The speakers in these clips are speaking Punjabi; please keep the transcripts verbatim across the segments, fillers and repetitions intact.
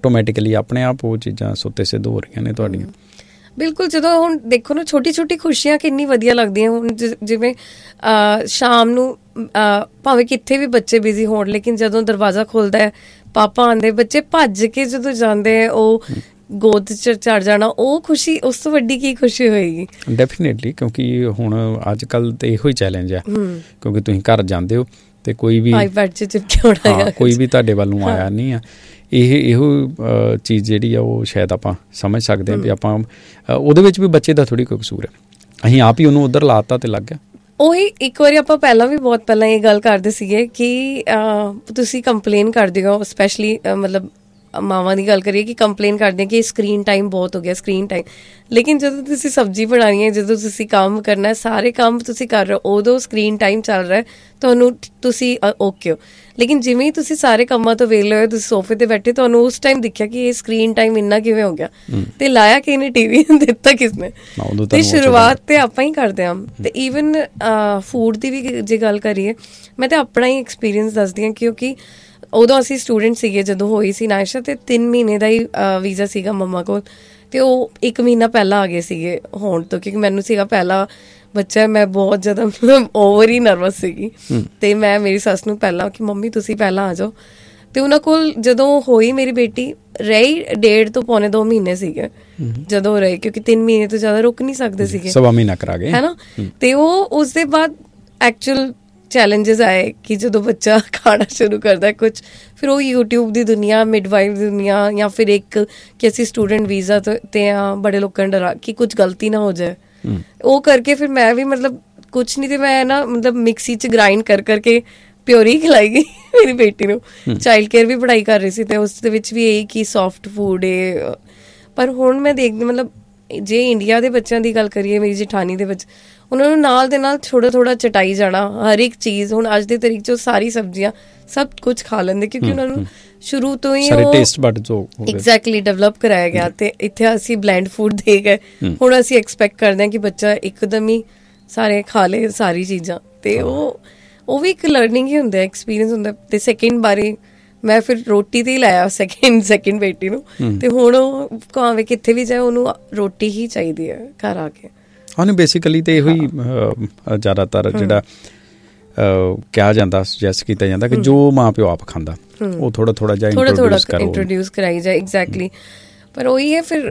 ਆਟੋਮੈਟਿਕਲੀ ਆਪਣੇ ਆਪ ਉਹ ਚੀਜ਼ਾਂ ਸੁੱਤੇ ਸਿੱਧ ਹੋ ਰਹੀਆਂ ਨੇ ਤੁਹਾਡੀਆਂ। ਬਿਲਕੁਲ, ਜਦੋਂ ਹੁਣ ਦੇਖੋ ਨਾ ਛੋਟੀ ਛੋਟੀ ਖੁਸ਼ੀਆਂ ਕਿੰਨੀ ਵਧੀਆ ਲੱਗਦੀਆਂ। ਹੁਣ ਜਿਵੇਂ ਸ਼ਾਮ ਨੂੰ ਭਾਵੇਂ ਕਿੱਥੇ ਵੀ ਬੱਚੇ ਬਿਜ਼ੀ ਹੋਣ, ਲੇਕਿਨ ਜਦੋਂ ਦਰਵਾਜ਼ਾ ਖੁੱਲ੍ਹਦਾ ਹੈ, ਪਾਪਾ ਆਉਂਦੇ, ਬੱਚੇ ਭੱਜ ਕੇ ਜਦੋਂ ਜਾਂਦੇ ਹੈ, ਉਹ ਗੋਦ 'ਚ ਚੜ੍ਹ ਜਾਣਾ, ਉਹ ਖੁਸ਼ੀ ਉਸ ਤੋਂ ਵੱਡੀ ਕੀ ਖੁਸ਼ੀ ਹੋਏਗੀ। ਡੈਫੀਨੇਟਲੀ, ਕਿਉਂਕਿ ਹੁਣ ਅੱਜ ਕੱਲ੍ਹ ਤਾਂ ਇਹੋ ਹੀ ਚੈਲੰਜ ਆ, ਕਿਉਂਕਿ ਤੁਸੀਂ ਘਰ ਜਾਂਦੇ ਹੋ ਅਤੇ ਕੋਈ ਵੀ ਕੋਈ ਵੀ ਤੁਹਾਡੇ ਵੱਲ ਨੂੰ ਆਇਆ ਨਹੀਂ ਆ। ਇਹ ਇਹੋ ਚੀਜ਼ ਜਿਹੜੀ ਆ ਉਹ ਸ਼ਾਇਦ ਆਪਾਂ ਸਮਝ ਸਕਦੇ ਹਾਂ ਵੀ ਆਪਾਂ ਉਹਦੇ ਵਿੱਚ ਵੀ ਬੱਚੇ ਦਾ ਥੋੜ੍ਹੀ ਕੋਈ ਕਸੂਰ ਹੈ, ਅਸੀਂ ਆਪ ਹੀ ਉਹਨੂੰ ਉੱਧਰ ਲਾ ਦਿੱਤਾ ਅਤੇ ਲੱਗ ਗਿਆ। ਉਹੀ ਇੱਕ ਵਾਰੀ ਆਪਾਂ ਪਹਿਲਾਂ ਵੀ ਬਹੁਤ ਪਹਿਲਾਂ ਇਹ ਗੱਲ ਕਰਦੇ ਸੀਗੇ ਕਿ ਤੁਸੀਂ ਕੰਪਲੇਨ ਕਰਦੇ ਹੋ, ਸਪੈਸ਼ਲੀ ਮਤਲਬ ਮਾਵਾਂ ਦੀ ਗੱਲ ਕਰੀਏ ਕਿ ਕੰਪਲੇਨ ਕਰਦੇ ਹਾਂ ਕਿ ਸਕਰੀਨ ਟਾਈਮ ਬਹੁਤ ਹੋ ਗਿਆ, ਸਕਰੀਨ ਟਾਈਮ। ਲੇਕਿਨ ਜਦੋਂ ਤੁਸੀਂ ਸਬਜ਼ੀ ਬਣਾਉਣੀ ਹੈ, ਜਦੋਂ ਤੁਸੀਂ ਕੰਮ ਕਰਨਾ, ਸਾਰੇ ਕੰਮ ਤੁਸੀਂ ਕਰ ਰਹੇ ਹੋ, ਉਦੋਂ ਸਕਰੀਨ ਟਾਈਮ ਚੱਲ ਰਿਹਾ ਤੁਹਾਨੂੰ, ਤੁਸੀਂ ਓਕੇ ਹੋ। ਲੇਕਿਨ ਜਿਵੇਂ ਹੀ ਤੁਸੀਂ ਸਾਰੇ ਕੰਮਾਂ ਤੋਂ ਵਿਹਲੇ ਹੋਏ, ਤੁਸੀਂ ਸੋਫੇ 'ਤੇ ਬੈਠੇ, ਤੁਹਾਨੂੰ ਉਸ ਟਾਈਮ ਦਿਖਿਆ ਕਿ ਇਹ ਸਕਰੀਨ ਟਾਈਮ ਇੰਨਾ ਕਿਵੇਂ ਹੋ ਗਿਆ, ਅਤੇ ਲਾਇਆ ਕਿ ਇਹਨੇ ਟੀ ਵੀ ਦਿੱਤਾ ਕਿਸਨੇ। ਅਤੇ ਸ਼ੁਰੂਆਤ ਤਾਂ ਆਪਾਂ ਹੀ ਕਰਦੇ ਹਾਂ। ਅਤੇ ਈਵਨ ਫੂਡ ਦੀ ਵੀ ਜੇ ਗੱਲ ਕਰੀਏ, ਮੈਂ ਤਾਂ ਆਪਣਾ ਹੀ ਐਕਸਪੀਰੀਅੰਸ ਦੱਸਦੀ ਹਾਂ, ਕਿਉਂਕਿ ਉਦੋਂ ਅਸੀਂ ਸਟੂਡੈਂਟ ਸੀਗੇ ਜਦੋਂ ਹੋਈ ਸੀ ਨਾਇਸ਼ਾ, ਅਤੇ ਤਿੰਨ ਮਹੀਨੇ ਦਾ ਹੀ ਵੀਜ਼ਾ ਸੀਗਾ ਮੰਮਾ ਕੋਲ, ਅਤੇ ਉਹ ਇੱਕ ਮਹੀਨਾ ਪਹਿਲਾਂ ਆ ਗਏ ਸੀਗੇ ਹੋਣ ਤੋਂ, ਕਿਉਂਕਿ ਮੈਨੂੰ ਸੀਗਾ ਪਹਿਲਾ ਬੱਚਾ, ਮੈਂ ਬਹੁਤ ਜ਼ਿਆਦਾ ਮਤਲਬ ਓਵਰ ਹੀ ਨਰਵਸ ਸੀਗੀ। ਅਤੇ ਮੈਂ ਮੇਰੀ ਸੱਸ ਨੂੰ ਪਹਿਲਾਂ ਕਿ ਮੰਮੀ ਤੁਸੀਂ ਪਹਿਲਾਂ ਆ ਜਾਓ, ਅਤੇ ਉਹਨਾਂ ਕੋਲ ਜਦੋਂ ਹੋਈ ਮੇਰੀ ਬੇਟੀ, ਰਹੀ ਡੇਢ ਤੋਂ ਪੌਣੇ ਦੋ ਮਹੀਨੇ ਸੀਗੇ ਜਦੋਂ ਰਹੇ, ਕਿਉਂਕਿ ਤਿੰਨ ਮਹੀਨੇ ਤੋਂ ਜ਼ਿਆਦਾ ਰੁਕ ਨਹੀਂ ਸਕਦੇ ਸੀਗੇ, ਸਵਾ ਮਹੀਨਾ ਕਰਾ ਗਏ ਹੈ ਨਾ। ਅਤੇ ਉਹ ਉਸ ਦੇ ਬਾਅਦ ਐਕਚੁਅਲ ਚੈਲੰਜਿਸ ਆਏ ਕਿ ਜਦੋਂ ਬੱਚਾ ਖਾਣਾ ਸ਼ੁਰੂ ਕਰਦਾ ਕੁਛ, ਫਿਰ ਉਹ ਯੂਟਿਊਬ ਦੀ ਦੁਨੀਆ, ਮਿਡਵਾਈਫ ਦੀ ਦੁਨੀਆ, ਜਾਂ ਫਿਰ ਇੱਕ ਕਿ ਅਸੀਂ ਸਟੂਡੈਂਟ ਵੀਜ਼ਾ 'ਤੇ ਆ, ਬੜੇ ਲੋਕਾਂ ਨੂੰ ਡਰਾ ਕਿ ਕੁਛ ਗਲਤੀ ਨਾ ਹੋ ਜਾਏ, ਉਹ ਕਰਕੇ ਫਿਰ ਮੈਂ ਵੀ ਮਤਲਬ ਕੁਛ ਨਹੀਂ, ਤੇ ਮੈਂ ਨਾ ਮਤਲਬ ਮਿਕਸੀ 'ਚ ਗ੍ਰਾਈਂਡ ਕਰ ਕਰਕੇ ਪਿਓਰੀ ਖਿਲਾਈ ਗਈ ਮੇਰੀ ਬੇਟੀ ਨੂੰ। ਚਾਈਲਡ ਕੇਅਰ ਵੀ ਪੜ੍ਹਾਈ ਕਰ ਰਹੀ ਸੀ, ਅਤੇ ਉਸ ਦੇ ਵਿੱਚ ਵੀ ਇਹੀ ਕਿ ਸੋਫਟ ਫੂਡ ਏ। ਪਰ ਹੁਣ ਮੈਂ ਦੇਖਦੀ ਮਤਲਬ ਜੇ ਇੰਡੀਆ ਦੇ ਬੱਚਿਆਂ ਦੀ ਗੱਲ ਕਰੀਏ, ਮੇਰੀ ਜੇਠਾਨੀ ਦੇ ਵਿੱਚ, ਉਹਨਾਂ ਨੂੰ ਨਾਲ ਦੇ ਨਾਲ ਥੋੜ੍ਹਾ ਥੋੜ੍ਹਾ ਚਟਾਈ ਜਾਣਾ ਹਰ ਇੱਕ ਚੀਜ਼। ਹੁਣ ਅੱਜ ਦੇ ਤਰੀਕ 'ਚ ਉਹ ਸਾਰੀ ਸਬਜ਼ੀਆਂ ਸਭ ਕੁਛ ਖਾ ਲੈਂਦੇ, ਕਿਉਂਕਿ ਉਹਨਾਂ ਨੂੰ ਸ਼ੁਰੂ ਤੋਂ ਹੀ ਉਹ ਐਗਜ਼ੈਕਟਲੀ ਡਿਵੈਲਪ ਕਰਾਇਆ ਗਿਆ। ਅਤੇ ਇੱਥੇ ਅਸੀਂ ਬਲੈਂਡ ਫੂਡ ਦੇ ਗਏ, ਹੁਣ ਅਸੀਂ ਐਕਸਪੈਕਟ ਕਰਦੇ ਹਾਂ ਕਿ ਬੱਚਾ ਇੱਕਦਮ ਹੀ ਸਾਰੇ ਖਾ ਲੇ ਸਾਰੀ ਚੀਜ਼ਾਂ, ਅਤੇ ਉਹ ਉਹ ਵੀ ਇੱਕ ਲਰਨਿੰਗ ਹੀ ਹੁੰਦਾ, ਐਕਸਪੀਰੀਅੰਸ ਹੁੰਦਾ। ਅਤੇ ਸੈਕਿੰਡ ਵਾਰੀ ਮੈਂ ਫਿਰ ਰੋਟੀ 'ਤੇ ਹੀ ਲਾਇਆ ਸੈਕਿੰਡ ਸੈਕਿੰਡ ਬੇਟੀ ਨੂੰ, ਅਤੇ ਹੁਣ ਉਹ ਭਾਵੇਂ ਕਿੱਥੇ ਵੀ ਜਾਏ, ਉਹਨੂੰ ਰੋਟੀ ਹੀ ਚਾਹੀਦੀ ਹੈ ਘਰ ਆ ਕੇ। ਹਾਂ, ਬੇਸਿਕਲੀ ਤਾਂ ਇਹੋ ਹੀ ਜ਼ਿਆਦਾਤਰ ਜਿਹੜਾ ਕਿਹਾ ਜਾਂਦਾ, ਸੁਜੈਸਟ ਕੀਤਾ ਜਾਂਦਾ ਕਿ ਜੋ ਮਾਂ ਪਿਓ ਆਪ ਖਾਂਦਾ ਉਹ ਥੋੜ੍ਹਾ ਥੋੜ੍ਹਾ ਜਿਹਾ ਇੰਟਰੋਡਿਊਸ ਕਰੋ, ਇੰਟਰੋਡਿਊਸ ਕਰਾਈ ਜਾਏ। ਐਗਜ਼ੈਕਟਲੀ। ਪਰ ਉਹੀ ਹੈ, ਫਿਰ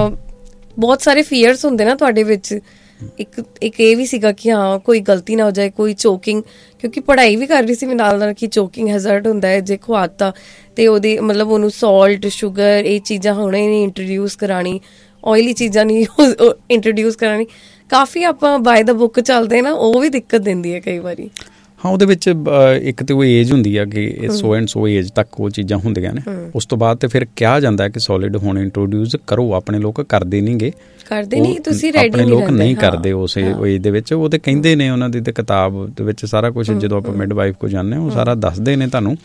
ਬਹੁਤ ਸਾਰੇ ਫੀਅਰਸ ਹੁੰਦੇ ਨਾ ਤੁਹਾਡੇ ਵਿੱਚ। ਇੱਕ ਇੱਕ ਇਹ ਵੀ ਸੀਗਾ ਕਿ ਹਾਂ ਕੋਈ ਗਲਤੀ ਨਾ ਹੋ ਜਾਏ, ਕੋਈ ਚੋਕਿੰਗ, ਕਿਉਂਕਿ ਪੜ੍ਹਾਈ ਵੀ ਕਰ ਰਹੀ ਸੀ ਮੈਂ ਨਾਲ ਨਾਲ, ਕਿ ਚੋਕਿੰਗ ਹੈਜ਼ਰਡ ਹੁੰਦਾ ਹੈ ਜੇ ਖਵਾਤਾ, ਅਤੇ ਉਹਦੀ ਮਤਲਬ ਉਹਨੂੰ ਸੌਲਟ, ਸ਼ੂਗਰ, ਇਹ ਚੀਜ਼ਾਂ ਹੁਣੇ ਨਹੀਂ ਇੰਟਰੋਡਿਊਸ ਕਰਾਉਣੀ, ਓਇਲੀ ਚੀਜ਼ਾਂ ਨਹੀਂ ਇੰਟਰੋਡਿਊਸ ਕਰਾਉਣੀ। ਕਾਫੀ ਆਪਾਂ ਬਾਏ ਦਾ ਬੁੱਕ ਚੱਲਦੇ ਨਾ, ਉਹ ਵੀ ਦਿੱਕਤ ਦਿੰਦੀ ਹੈ ਕਈ ਵਾਰੀ। ਹਾਂ, ਉਹਦੇ ਵਿੱਚ ਇੱਕ ਤਾਂ ਉਹ ਏਜ ਹੁੰਦੀ ਆ ਕਿ ਸੋ ਐਂਡ ਸੋ ਏਜ ਤੱਕ ਉਹ ਚੀਜ਼ਾਂ ਹੁੰਦੀਆਂ ਨੇ। ਉਸ ਤੋਂ ਬਾਅਦ ਤਾਂ ਫਿਰ ਕਿਹਾ ਜਾਂਦਾ ਕਿ ਸੋਲਿਡ ਹੁਣ ਇੰਟਰੋਡਿਊਸ ਕਰੋ। ਆਪਣੇ ਲੋਕ ਕਰਦੇ ਨਹੀਂ ਗੇ, ਕਰਦੇ ਨਹੀਂ, ਤੁਸੀਂ ਰੈਡੀ ਆਪਣੇ ਲੋਕ ਨਹੀਂ ਕਰਦੇ ਉਸ ਏਜ ਦੇ ਵਿੱਚ। ਉਹ ਤਾਂ ਕਹਿੰਦੇ ਨੇ, ਉਹਨਾਂ ਦੀ ਤਾਂ ਕਿਤਾਬ ਦੇ ਵਿੱਚ ਸਾਰਾ ਕੁਛ, ਜਦੋਂ ਆਪਾਂ ਮਿਡਵਾਈਫ ਕੋਲ ਜਾਂਦੇ ਹਾਂ, ਉਹ ਸਾਰਾ ਦੱਸਦੇ ਨੇ ਤੁਹਾਨੂੰ।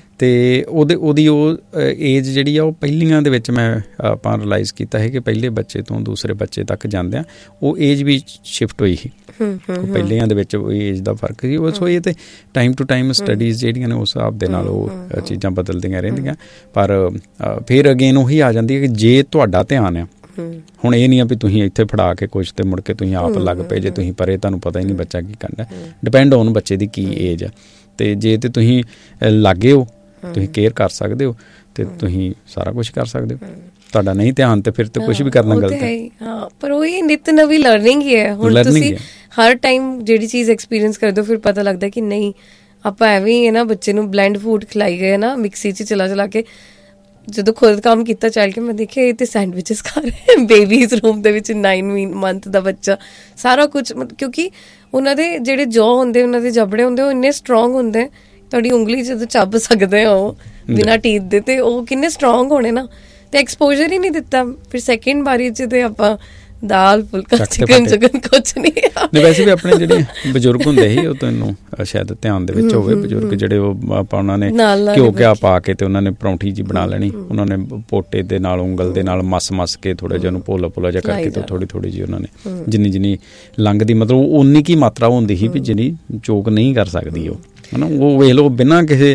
ਅਤੇ ਉਹਦੇ ਉਹਦੀ ਉਹ ਏਜ ਜਿਹੜੀ ਆ, ਉਹ ਪਹਿਲੀਆਂ ਦੇ ਵਿੱਚ ਮੈਂ ਆਪਾਂ ਰਿਲਾਈਜ਼ ਕੀਤਾ ਹੈ ਕਿ ਪਹਿਲੇ ਬੱਚੇ ਤੋਂ ਦੂਸਰੇ ਬੱਚੇ ਤੱਕ ਜਾਂਦਿਆਂ ਉਹ ਏਜ ਵੀ ਸ਼ਿਫਟ ਹੋਈ ਸੀ। ਪਹਿਲਿਆਂ ਦੇ ਵਿੱਚ ਉਹ ਏਜ ਦਾ ਫਰਕ ਸੀ। ਉਹ ਸੋ ਇਹ ਤੇ ਟਾਈਮ ਟੂ ਟਾਈਮ ਸਟੱਡੀਜ਼ ਜਿਹੜੀਆਂ ਨੇ ਉਸ ਹਿਸਾਬ ਦੇ ਨਾਲ ਉਹ ਚੀਜ਼ਾਂ ਬਦਲਦੀਆਂ ਰਹਿੰਦੀਆਂ। ਪਰ ਫਿਰ ਅਗੇਨ ਉਹੀ ਆ ਜਾਂਦੀ ਹੈ ਕਿ ਜੇ ਤੁਹਾਡਾ ਧਿਆਨ ਆ, ਹੁਣ ਇਹ ਨਹੀਂ ਆ ਵੀ ਤੁਸੀਂ ਇੱਥੇ ਫੜਾ ਕੇ ਕੁਛ ਅਤੇ ਮੁੜ ਕੇ ਤੁਸੀਂ ਆਪ ਲੱਗ ਪਏ ਜੇ ਤੁਸੀਂ ਪਰੇ, ਤੁਹਾਨੂੰ ਪਤਾ ਹੀ ਨਹੀਂ ਬੱਚਾ ਕੀ ਕਰਨਾ। ਡਿਪੈਂਡ ਔਨ ਬੱਚੇ ਦੀ ਕੀ ਏਜ ਆ, ਅਤੇ ਜੇ ਤਾਂ ਤੁਸੀਂ ਲਾਗੇ ਹੋ, ਤੁਸੀਂ ਕੇਅਰ ਕਰ ਸਕਦੇ ਹੋ, ਅਤੇ ਤੁਸੀਂ ਸਾਰਾ ਕੁਛ ਕਰ ਸਕਦੇ ਹੋ। ਤੁਹਾਡਾ ਨਹੀਂ ਧਿਆਨ ਤੇ ਫਿਰ ਤਾਂ ਕੁਛ ਵੀ ਕਰਨਾ ਗਲਤ ਹੈ। ਹਾਂ, ਪਰ ਉਹੀ ਨਿੱਤ ਨਵੀਂ ਲਰਨਿੰਗ ਹੀ ਹੈ। ਹੁਣ ਤੁਸੀਂ ਹਰ ਟਾਈਮ ਜਿਹੜੀ ਚੀਜ਼ ਐਕਸਪੀਰੀਅੰਸ ਕਰਦੇ ਹੋ, ਫਿਰ ਪਤਾ ਲੱਗਦਾ ਕਿ ਨਹੀਂ ਆਪਾਂ ਐਵੇਂ ਹੀ ਹੈ ਨਾ, ਬੱਚੇ ਨੂੰ ਬਲੈਂਡ ਫੂਡ ਖਿਲਾਈ ਗਏ ਨਾ ਮਿਕਸੀ 'ਚ ਚਲਾ ਚਲਾ ਕੇ। ਜਦੋਂ ਖੁਦ ਕੰਮ ਕੀਤਾ ਚੱਲ ਕੇ, ਮੈਂ ਦੇਖਿਆ ਇਹ ਤਾਂ ਸੈਂਡਵਿਚਸ ਖਾ ਰਹੇ ਬੇਬੀਜ਼ ਰੂਮ ਦੇ ਵਿੱਚ, ਨਾਈਨ ਮੰਥ ਦਾ ਬੱਚਾ, ਸਾਰਾ ਕੁਛ। ਕਿਉਂਕਿ ਉਹਨਾਂ ਦੇ ਜਿਹੜੇ ਜੌ ਹੁੰਦੇ, ਉਹਨਾਂ ਦੇ ਜਬੜੇ ਹੁੰਦੇ, ਉਹ ਇੰਨੇ ਸਟਰੋਂਗ ਹੁੰਦੇ, ਤੁਹਾਡੀ ਉਂਗਲੀ ਜਦੋਂ ਚੱਬ ਸਕਦੇ ਹੋ ਬਿਨਾਂ ਟੀਥ ਦੇ, ਅਤੇ ਉਹ ਕਿੰਨੇ ਸਟਰੋਂਗ ਹੋਣੇ ਨਾ। ਅਤੇ ਐਕਸਪੋਜ਼ਰ ਹੀ ਨਹੀਂ ਦਿੱਤਾ। ਫਿਰ ਸੈਕਿੰਡ ਵਾਰੀ 'ਚ ਤਾਂ ਆਪਾਂ ਦਾਲ ਫੁਲਕਾ ਚਿਕਨ ਚਿਕਨ ਕੁਛ ਨਹੀਂ। ਵੈਸੇ ਵੀ ਆਪਣੇ ਜਿਹੜੇ ਬਜ਼ੁਰਗ ਹੁੰਦੇ ਸੀ, ਉਹ ਤੈਨੂੰ ਸ਼ਾਇਦ ਧਿਆਨ ਦੇ ਵਿੱਚ ਹੋਵੇ, ਬਜ਼ੁਰਗ ਜਿਹੜੇ ਉਹ ਆਪਾਂ ਉਹਨਾਂ ਨੇ ਘਿਓ ਘਿਆ ਪਾ ਕੇ ਅਤੇ ਉਹਨਾਂ ਨੇ ਪਰੌਂਠੀ ਜਿਹੀ ਬਣਾ ਲੈਣੀ, ਉਹਨਾਂ ਨੇ ਪੋਟੇ ਦੇ ਨਾਲ ਉਂਗਲ ਦੇ ਨਾਲ ਮਸ ਮਸ ਕੇ ਥੋੜ੍ਹਾ ਜਿਹਾ ਉਹਨੂੰ ਪੋਲਾ ਪੋਲਾ ਜਿਹਾ ਕਰਕੇ, ਅਤੇ ਥੋੜ੍ਹੀ ਥੋੜ੍ਹੀ ਜਿਹੀ ਉਹਨਾਂ ਨੇ ਜਿੰਨੀ ਜਿੰਨੀ ਲੰਘਦੀ, ਮਤਲਬ ਉਨੀ ਕੀ ਮਾਤਰਾ ਹੁੰਦੀ ਸੀ ਵੀ ਜਿੰਨੀ ਚੋਕ ਨਹੀਂ ਕਰ ਸਕਦੀ ਉਹ, ਹੈ ਨਾ। ਉਹ ਵੇਖ ਲਓ ਬਿਨਾਂ ਕਿਸੇ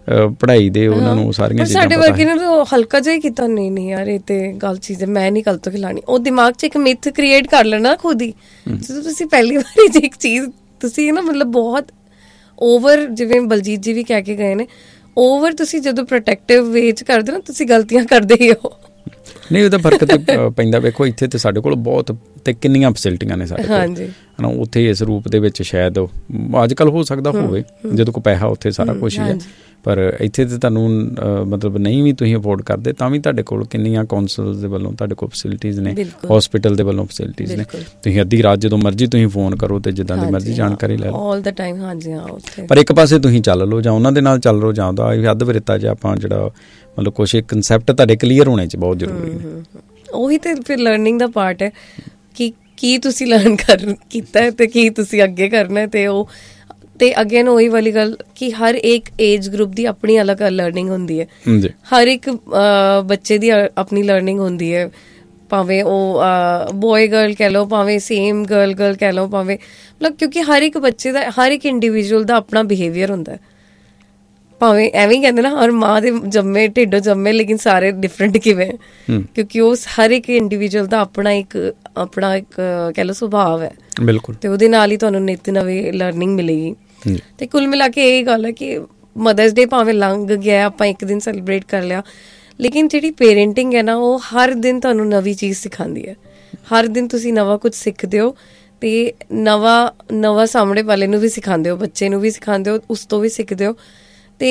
ਪੜ੍ਹਾਈ ਦੇ ਉਹਨਾਂ ਨੂੰ ਸਾਰੀਆਂ ਚੀਜ਼ਾਂ ਸਾਡੇ ਵਰਗੇ ਨੇ ਤਾਂ ਹਲਕਾ ਜਿਹਾ ਹੀ ਕੀਤਾ, ਨਹੀਂ ਨਹੀਂ ਯਾਰ ਇਹ ਤੇ ਗੱਲ ਚੀਜ਼ ਹੈ, ਮੈਂ ਨਹੀਂ ਕੱਲ ਤੋਂ ਖਿਲਾਣੀ। ਉਹ ਦਿਮਾਗ 'ਚ ਇੱਕ ਮਿਥ ਕ੍ਰੀਏਟ ਕਰ ਲੈਣਾ ਖੁਦ ਹੀ। ਜਦੋਂ ਤੁਸੀਂ ਪਹਿਲੀ ਵਾਰੀ ਜੇ ਇੱਕ ਚੀਜ਼ ਤੁਸੀਂ ਨਾ ਮਤਲਬ ਬਹੁਤ ਓਵਰ, ਜਿਵੇਂ ਬਲਜੀਤ ਜੀ ਵੀ ਕਹਿ ਕੇ ਗਏ ਨੇ, ਓਵਰ ਤੁਸੀਂ ਜਦੋਂ ਪ੍ਰੋਟੈਕਟਿਵ ਵੇ 'ਚ ਕਰਦੇ ਨਾ ਤੁਸੀਂ ਗਲਤੀਆਂ ਕਰਦੇ ਹੀ ਹੋ। ਨਹੀਂ ਉਹਦਾ ਫਰਕ ਤੇ ਪੈਂਦਾ। ਵੇਖੋ ਇੱਥੇ ਤੇ ਸਾਡੇ ਕੋਲ ਬਹੁਤ ਤੇ ਕਿੰਨੀਆਂ ਫੈਸਿਲਿਟੀਆਂ ਨੇ ਸਾਡੇ ਕੋਲ, ਹਾਂਜੀ ਹੈ ਨਾ। ਉੱਥੇ ਇਸ ਰੂਪ ਦੇ ਵਿੱਚ ਸ਼ਾਇਦ ਅੱਜ ਕੱਲ੍ਹ ਹੋ ਸਕਦਾ ਹੋਵੇ, ਜਦੋਂ ਕੋਈ ਪੈਸਾ ਉੱਥੇ ਸਾਰਾ ਕੁਛ ਹੀ ਹੈ, ਪਰ ਇੱਥੇ ਤੇ ਤੁਹਾਨੂੰ ਮਤਲਬ ਨਹੀਂ ਵੀ ਤੁਸੀਂ ਅਫੋਰਡ ਕਰਦੇ ਤਾਂ ਵੀ ਤੁਹਾਡੇ ਕੋਲ ਕਿੰਨੀਆਂ ਕੌਂਸਲ ਦੇ ਵੱਲੋਂ ਤੁਹਾਡੇ ਕੋਲ ਫੈਸਿਲਿਟੀਜ਼ ਨੇ, ਹੋਸਪਿਟਲ ਦੇ ਵੱਲੋਂ ਫੈਸਿਲਿਟੀਜ਼ ਨੇ। ਤੁਸੀਂ ਅੱਧੀ ਰਾਤ ਜਦੋਂ ਮਰਜ਼ੀ ਤੁਸੀਂ ਫੋਨ ਕਰੋ ਤੇ ਜਿੱਦਾਂ ਦੀ ਮਰਜ਼ੀ ਜਾਣਕਾਰੀ ਲੈ ਲਓ ਆਲ ਦਾ ਟਾਈਮ। ਹਾਂਜੀ ਹਾਂ ਉੱਥੇ ਪਰ ਇੱਕ ਪਾਸੇ ਤੁਸੀਂ ਚੱਲ ਲਓ ਜਾਂ ਉਹਨਾਂ ਦੇ ਨਾਲ ਚੱਲ ਲਓ, ਜਾਂ ਉਹਦਾ ਅੱਧ ਵਿਰਤਾ ਜਿਹਾ ਆਪਾਂ ਜਿਹੜਾ ਮਤਲਬ ਕੁਛ ਇੱਕ ਕਨਸੈਪਟ ਤੁਹਾਡੇ ਕਲੀਅਰ ਹੋਣੇ 'ਚ ਬਹੁਤ ਜ਼ਰੂਰੀ ਨੇ। ਉਹੀ ਤੇ ਫਿਰ ਲਰਨਿੰਗ ਦਾ ਪਾਰਟ ਹੈ ਕਿ ਕੀ ਤੁਸੀਂ ਲਰਨ ਕਰ ਕੀਤਾ ਤੇ ਕੀ ਤੁਸੀਂ ਅੱਗੇ ਕਰਨਾ। ਤੇ ਉਹ ਤੇ ਅਗੇਨ ਉਹੀ ਵਾਲੀ ਗੱਲ ਕਿ ਹਰ ਇੱਕ ਏਜ ਗਰੁੱਪ ਦੀ ਆਪਣੀ ਅਲੱਗ ਲਰਨਿੰਗ ਹੁੰਦੀ ਹੈ, ਹਰ ਇੱਕ ਬੱਚੇ ਦੀ ਆਪਣੀ ਲਰਨਿੰਗ ਹੁੰਦੀ ਹੈ, ਭਾਵੇਂ ਉਹ ਬੋਏ ਗਰਲ ਕਹਿ ਲਓ, ਭਾਵੇਂ ਸੇਮ ਗਰਲ ਗਰਲ ਕਹਿ ਲਓ, ਭਾਵੇਂ ਮਤਲਬ ਕਿਉਂਕਿ ਹਰ ਇੱਕ ਬੱਚੇ ਦਾ, ਹਰ ਇੱਕ ਇੰਡੀਵਿਜੂਅਲ ਦਾ ਆਪਣਾ ਬਿਹੇਵੀਅਰ ਹੁੰਦਾ। ਭਾਵੇਂ ਐਵੇਂ ਕਹਿੰਦੇ ਨਾ ਹਰ ਮਾਂ ਦੇ ਜੰਮੇ ਢਿੱਡੋਂ ਜੰਮੇ ਲੇਕਿਨ ਸਾਰੇ ਡਿਫਰੈਂਟ ਕਿਵੇਂ, ਕਿਉਂਕਿ ਉਹ ਹਰ ਇੱਕ ਇੰਡੀਵਿਜੂਅਲ ਦਾ ਆਪਣਾ ਇੱਕ ਆਪਣਾ ਇੱਕ ਕਹਿ ਲਓ ਸੁਭਾਵ ਹੈ। ਬਿਲਕੁਲ। ਤੇ ਉਹਦੇ ਨਾਲ ਹੀ ਤੁਹਾਨੂੰ ਨਿੱਤ ਨਵੀਂ ਲਰਨਿੰਗ ਮਿਲੇਗੀ। ਤੇ ਕੁੱਲ ਮਿਲਾ ਕੇ ਇਹ ਗੱਲ ਹੈ ਕਿ ਮਦਰਸ ਡੇ ਭਾਵੇਂ ਲੰਘ ਗਿਆ, ਆਪਾਂ ਇੱਕ ਦਿਨ ਸੈਲੀਬ੍ਰੇਟ ਕਰ ਲਿਆ, ਲੇਕਿਨ ਜਿਹੜੀ ਪੇਰੈਂਟਿੰਗ ਹੈ ਨਾ ਉਹ ਹਰ ਦਿਨ ਤੁਹਾਨੂੰ ਨਵੀਂ ਚੀਜ਼ ਸਿਖਾਉਂਦੀ ਹੈ। ਹਰ ਦਿਨ ਤੁਸੀਂ ਨਵਾਂ ਕੁਝ ਸਿੱਖਦੇ ਹੋ ਤੇ ਨਵਾਂ ਨਵਾਂ ਸਾਹਮਣੇ ਵਾਲੇ ਨੂੰ ਵੀ ਸਿਖਾਉਂਦੇ ਹੋ, ਬੱਚੇ ਨੂੰ ਵੀ ਸਿਖਾਉਂਦੇ ਹੋ, ਉਸ ਤੋਂ ਵੀ ਸਿੱਖਦੇ ਹੋ। ਤੇ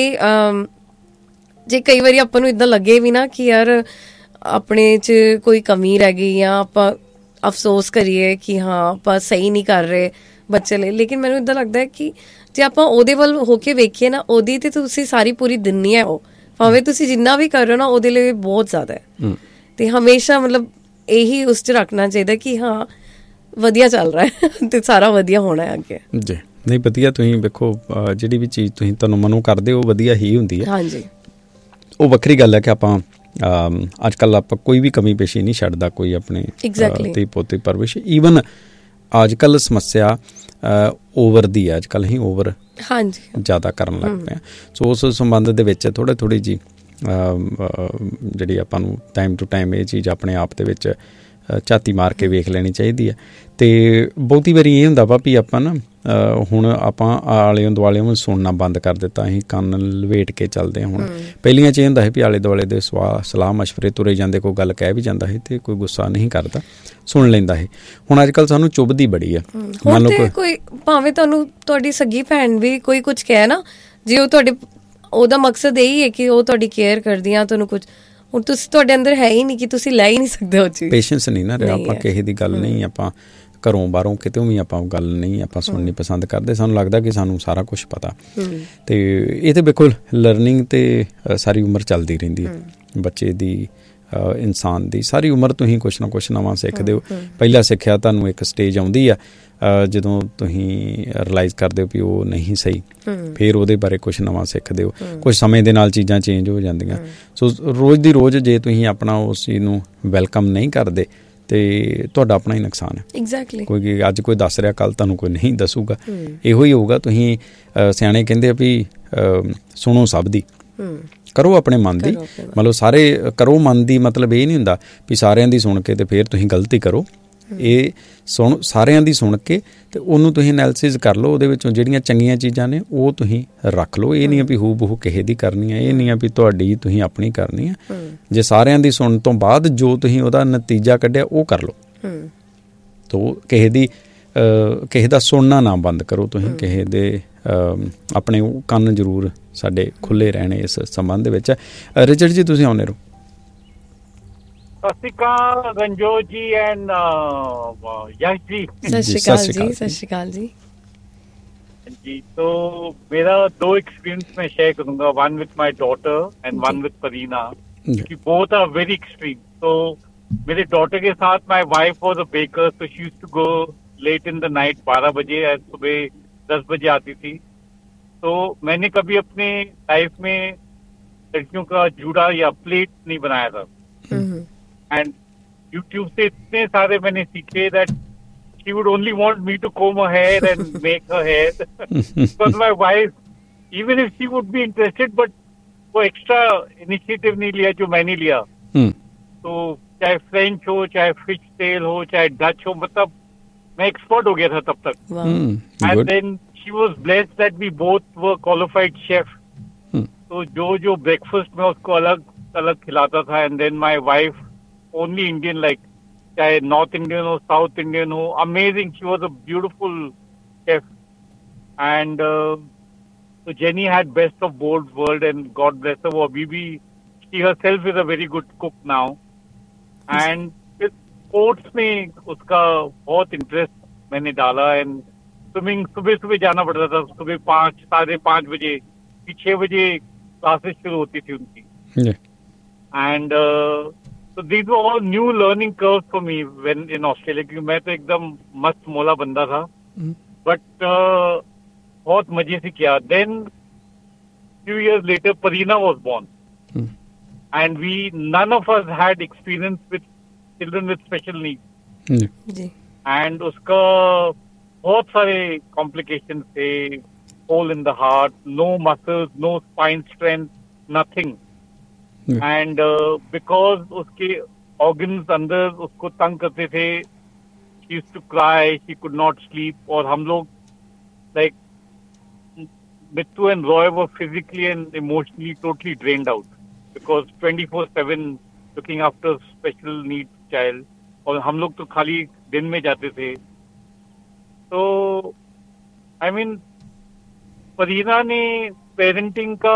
ਜੇ ਕਈ ਵਾਰੀ ਆਪਾਂ ਨੂੰ ਇੱਦਾਂ ਲੱਗੇ ਵੀ ਨਾ ਕਿ ਯਾਰ ਆਪਣੇ 'ਚ ਕੋਈ ਕਮੀ ਰਹਿ ਗਈ ਜਾਂ ਆਪਾਂ ਅਫਸੋਸ ਕਰੀਏ ਕਿ ਹਾਂ ਆਪਾਂ ਸਹੀ ਨਹੀਂ ਕਰ ਰਹੇ ਬੱਚੇ ਲਈ, ਲੇਕਿਨ ਮੈਨੂੰ ਇੱਦਾਂ ਲੱਗਦਾ ਹੈ ਕਿ ਜੇ ਆਪਾਂ ਉਹਦੇ ਵੱਲ ਹੋ ਕੇ ਵੇਖੀਏ ਨਾ, ਉਹਦੀ ਤੇ ਤੁਸੀਂ ਸਾਰੀ ਪੂਰੀ ਦੁਨੀਆ ਹੋ, ਭਾਵੇਂ ਤੁਸੀਂ ਜਿੰਨਾ ਵੀ ਕਰ ਰਹੇ ਹੋ ਨਾ ਉਹਦੇ ਲਈ ਬਹੁਤ ਜ਼ਿਆਦਾ ਹੈ। ਤੇ ਹਮੇਸ਼ਾ ਮਤਲਬ ਇਹੀ ਉਸ 'ਚ ਰੱਖਣਾ ਚਾਹੀਦਾ ਕਿ ਹਾਂ ਵਧੀਆ ਚੱਲ ਰਿਹਾ ਹੈ ਤੇ ਸਾਰਾ ਵਧੀਆ ਹੋਣਾ ਹੈ ਅੱਗੇ। ਜੀ ਨਹੀਂ ਵਧੀਆ। ਤੁਸੀਂ ਵੇਖੋ ਜਿਹੜੀ ਵੀ ਚੀਜ਼ ਤੁਸੀਂ ਤੁਹਾਨੂੰ ਮਨੋਂ ਕਰਦੇ ਹੋ ਵਧੀਆ ਹੀ ਹੁੰਦੀ ਹੈ। ਹਾਂਜੀ ਉਹ ਵੱਖਰੀ ਗੱਲ ਹੈ ਕਿ ਆਪਾਂ ਅੱਜ ਕੱਲ੍ਹ ਆਪਾਂ ਕੋਈ ਵੀ ਕਮੀ ਪੇਸ਼ੀ ਨਹੀਂ ਛੱਡਦਾ ਕੋਈ ਆਪਣੇ ਧੀ ਪੋਤੇ ਪਰਵਿਸ਼। ਈਵਨ ਅੱਜ ਕੱਲ੍ਹ ਸਮੱਸਿਆ ਓਵਰ ਦੀ ਹੈ, ਅੱਜ ਕੱਲ੍ਹ ਅਸੀਂ ਓਵਰ ਹਾਂਜੀ ਜ਼ਿਆਦਾ ਕਰਨ ਲੱਗ ਪਏ ਹਾਂ। ਸੋ ਉਸ ਸੰਬੰਧ ਦੇ ਵਿੱਚ ਥੋੜ੍ਹੇ ਥੋੜ੍ਹੀ ਜਿਹੀ ਜਿਹੜੀ ਆਪਾਂ ਨੂੰ ਟਾਈਮ ਟੂ ਟਾਈਮ ਇਹ ਚੀਜ਼ ਆਪਣੇ ਆਪ ਦੇ ਵਿੱਚ ਝਾਤੀ ਮਾਰ ਕੇ ਵੇਖ ਲੈਣੀ ਚਾਹੀਦੀ ਹੈ। ਅਤੇ ਬਹੁਤੀ ਵਾਰੀ ਇਹ ਹੁੰਦਾ ਵਾ ਵੀ ਆਪਾਂ ਨਾ ਹੁਣ ਆਪਾਂ ਆਲੇ ਦੁਆਲਿਓਂ ਸੁਣਨਾ ਬੰਦ ਕਰ ਦਿੱਤਾ, ਅਸੀਂ ਕੰਨ ਲਵੇਟ ਕੇ ਚੱਲਦੇ ਹਾਂ। ਹੁਣ ਪਹਿਲੀਆਂ 'ਚ ਇਹ ਹੁੰਦਾ ਸੀ ਵੀ ਆਲੇ ਦੁਆਲੇ ਦੇ ਸਵਾ ਸਲਾਹ ਮਸ਼ਵਰੇ ਤੁਰੇ ਜਾਂਦੇ, ਕੋਈ ਗੱਲ ਕਹਿ ਵੀ ਜਾਂਦਾ ਸੀ ਅਤੇ ਕੋਈ ਗੁੱਸਾ ਨਹੀਂ ਕਰਦਾ, ਸੁਣ ਲੈਂਦਾ ਸੀ। ਹੁਣ ਅੱਜ ਕੱਲ੍ਹ ਸਾਨੂੰ ਚੁੱਭਦੀ ਬੜੀ ਆ। ਮੰਨ ਲਓ ਕੋਈ ਭਾਵੇਂ ਤੁਹਾਨੂੰ ਤੁਹਾਡੀ ਸੱਗੀ ਭੈਣ ਵੀ ਕੋਈ ਕੁਛ ਕਹਿ ਨਾ, ਜੇ ਉਹ ਤੁਹਾਡੇ ਉਹਦਾ ਮਕਸਦ ਇਹੀ ਹੈ ਕਿ ਉਹ ਤੁਹਾਡੀ ਕੇਅਰ ਕਰਦੀ ਆ, ਤੁਹਾਨੂੰ ਕੁਛ ਹੁਣ ਤੁਸੀਂ ਤੁਹਾਡੇ ਅੰਦਰ ਹੈ ਹੀ ਨਹੀਂ ਕਿ ਤੁਸੀਂ ਲੈ ਹੀ ਨਹੀਂ ਸਕਦੇ ਉਹ ਚੀਜ਼। ਪੇਸ਼ੈਂਸ ਨਹੀਂ ਨਾ ਰਿਹਾ। ਆਪਾਂ ਕਿਸੇ ਦੀ ਗੱਲ ਨਹੀਂ, ਆਪਾਂ ਘਰੋਂ ਬਾਹਰੋਂ ਕਿਤੋਂ ਵੀ ਆਪਾਂ ਗੱਲ ਨਹੀਂ ਆਪਾਂ ਸੁਣਨੀ ਪਸੰਦ ਕਰਦੇ। ਸਾਨੂੰ ਲੱਗਦਾ ਕਿ ਸਾਨੂੰ ਸਾਰਾ ਕੁਛ ਪਤਾ। ਅਤੇ ਇਹ ਤਾਂ ਬਿਲਕੁਲ ਲਰਨਿੰਗ ਤਾਂ ਸਾਰੀ ਉਮਰ ਚੱਲਦੀ ਰਹਿੰਦੀ ਹੈ ਬੱਚੇ ਦੀ, ਇਨਸਾਨ ਦੀ। ਸਾਰੀ ਉਮਰ ਤੁਸੀਂ ਕੁਛ ਨਾ ਕੁਛ ਨਵਾਂ ਸਿੱਖਦੇ ਹੋ। ਪਹਿਲਾਂ ਸਿੱਖਿਆ ਤੁਹਾਨੂੰ ਇੱਕ ਸਟੇਜ ਆਉਂਦੀ ਆ ਜਦੋਂ ਤੁਸੀਂ ਰਿਲਾਈਜ਼ ਕਰਦੇ ਹੋ ਵੀ ਉਹ ਨਹੀਂ ਸਹੀ, ਫਿਰ ਉਹਦੇ ਬਾਰੇ ਕੁਛ ਨਵਾਂ ਸਿੱਖਦੇ ਹੋ। ਕੁਛ ਸਮੇਂ ਦੇ ਨਾਲ ਚੀਜ਼ਾਂ ਚੇਂਜ ਹੋ ਜਾਂਦੀਆਂ। ਸੋ ਰੋਜ਼ ਦੀ ਰੋਜ਼ ਜੇ ਤੁਸੀਂ ਆਪਣਾ ਉਸ ਚੀਜ਼ ਨੂੰ ਵੈਲਕਮ ਨਹੀਂ ਕਰਦੇ ਅਤੇ ਤੁਹਾਡਾ ਆਪਣਾ ਹੀ ਨੁਕਸਾਨ ਹੈ। ਐਗਜ਼ੈਕਟਲੀ। ਕੋਈ ਅੱਜ ਕੋਈ ਦੱਸ ਰਿਹਾ, ਕੱਲ੍ਹ ਤੁਹਾਨੂੰ ਕੋਈ ਨਹੀਂ ਦੱਸੂਗਾ। ਇਹੋ ਹੀ ਹੋਊਗਾ। ਤੁਸੀਂ ਸਿਆਣੇ ਕਹਿੰਦੇ ਆ ਵੀ ਸੁਣੋ ਸਭ ਦੀ, ਕਰੋ ਆਪਣੇ ਮਨ ਦੀ। ਮਤਲਬ ਸਾਰੇ ਕਰੋ ਮਨ ਦੀ, ਮਤਲਬ ਇਹ ਨਹੀਂ ਹੁੰਦਾ ਵੀ ਸਾਰਿਆਂ ਦੀ ਸੁਣ ਕੇ ਅਤੇ ਫਿਰ ਤੁਸੀਂ ਗਲਤੀ ਕਰੋ। ਇਹ ਸੁਣ ਸਾਰਿਆਂ ਦੀ ਸੁਣ ਕੇ ਅਤੇ ਉਹਨੂੰ ਤੁਸੀਂ ਐਨਾਲਿਸਿਸ ਕਰ ਲਓ, ਉਹਦੇ ਵਿੱਚੋਂ ਜਿਹੜੀਆਂ ਚੰਗੀਆਂ ਚੀਜ਼ਾਂ ਨੇ ਉਹ ਤੁਸੀਂ ਰੱਖ ਲਓ। ਇਹ ਨਹੀਂ ਆ ਵੀ ਹੂ ਬਹੂ ਕਿਸੇ ਦੀ ਕਰਨੀ ਹੈ, ਇਹ ਨਹੀਂ ਆ ਵੀ ਤੁਹਾਡੀ ਤੁਸੀਂ ਆਪਣੀ ਕਰਨੀ ਹੈ। ਜੇ ਸਾਰਿਆਂ ਦੀ ਸੁਣਨ ਤੋਂ ਬਾਅਦ ਜੋ ਤੁਸੀਂ ਉਹਦਾ ਨਤੀਜਾ ਕੱਢਿਆ ਉਹ ਕਰ ਲਓ। ਤੋ ਕਿਸੇ ਦੀ ਕਿਸੇ ਦਾ ਸੁਣਨਾ ਨਾ ਬੰਦ ਕਰੋ ਤੁਸੀਂ। ਕਿਸੇ ਦੇ ਆਪਣੇ ਕੰਨ ਜ਼ਰੂਰ ਸਾਡੇ ਖੁੱਲ੍ਹੇ ਰਹਿਣੇ ਇਸ ਸੰਬੰਧ ਦੇ ਵਿੱਚ। ਰਿਚਰਡ ਜੀ ਤੁਸੀਂ ਆਉਂਦੇ ਰਹੋ। ਸਤਿ ਸ਼੍ਰੀ ਅਕਾਲ ਰਣਜੋਤ ਜੀ ਐਂਡ ਯਸ਼ ਜੀ। ਸਤਿ ਸ਼੍ਰੀ ਅਕਾਲ ਜੀ। ਸਤਿ ਸ਼੍ਰੀ ਅਕਾਲ ਜੀ जी। तो मेरा दो एक्सपीरियंस मैं शेयर करूंगा, one with my daughter and one with Pareena, कि बोथ आर वेरी एक्सट्रीम। तो मेरे डॉटर के साथ my wife was a baker, so she used to go let in the night, बारह बजे, सुबह दस बजे आती थी। तो मैंने कभी अपने लाइफ में लड़कियों का जूड़ा या प्लेट नहीं बनाया था। एंड यूट्यूब से इतने सारे मैंने सीखे that she would only want me to comb her hair and make her hair because my wife, even if she would be interested, but वो एक्स्ट्रा इनिशिएटिव नहीं लिया जो मैंने लिया। तो चाहे फ्रेंच हो, चाहे फिश टेल हो, चाहे डच हो, मतलब मैं एक्सपर्ट हो गया था तब तक। And then she was blessed that we both were qualified chef. तो जो जो ब्रेकफास्ट में उसको अलग अलग खिलाता था, and then my wife only Indian, like चाहे नॉर्थ इंडियन हो, साउथ इंडियन हो, amazing, she was a beautiful chef. And so Jenny had best of both world, and God bless her, वो अभी भी, she herself is a very good cook now. And sports में उसका बहुत इंटरेस्ट मैंने डाला, एंड स्विमिंग सुबह सुबह जाना पड़ता था, सुबह पाँच साढ़े पाँच बजे छः बजे क्लासेस शुरू होती थी उनकी। And so these were all new learning curves for me when in Australia, क्योंकि मैं तो एकदम मस्त मोला बंदा था, बट uh, बहुत मजे से किया। Then few years later Pareena was born, hmm. and we none of us had experience with children with special needs, ji. and उसका बहुत सारे complications थे, hole in the heart, no muscles, no spine strength, nothing. Hmm. And uh, because उसके organs अंदर उसको तंग करते थे, she used to cry, she could not sleep, और हम लोग like Mittu and Roy were physically and emotionally totally drained out, because twenty-four seven looking after special needs child, और हम लोग तो खाली दिन में जाते थे। तो I mean परीना ने पेरेंटिंग का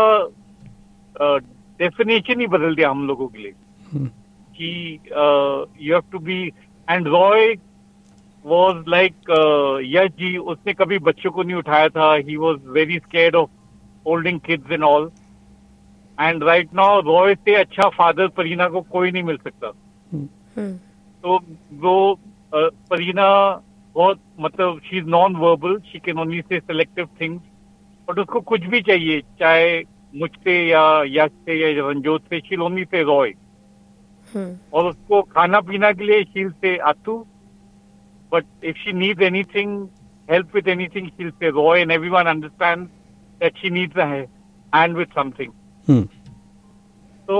डेफिनेशन ही बदल दिया हम लोगों के लिए, कि you have to be, and Roy was like uh, Yash ji, उसने कभी बच्चों को नहीं उठाया था, he was very scared of holding kids and all, and right now Roy से अच्छा फादर परीना को कोई नहीं मिल सकता। hmm. तो वो uh, परीना बहुत, मतलब she is non-verbal, she can only say selective things, but उसको कुछ भी चाहिए, चाहे मुझसे या यश से या रंजोत से, she'll only say Roy. hmm. और उसको खाना पीना के लिए she'll say आतू, but if she needs anything, help with anything, she'll say Roy, and everyone understands that she needs a hand with something. Hmm. So,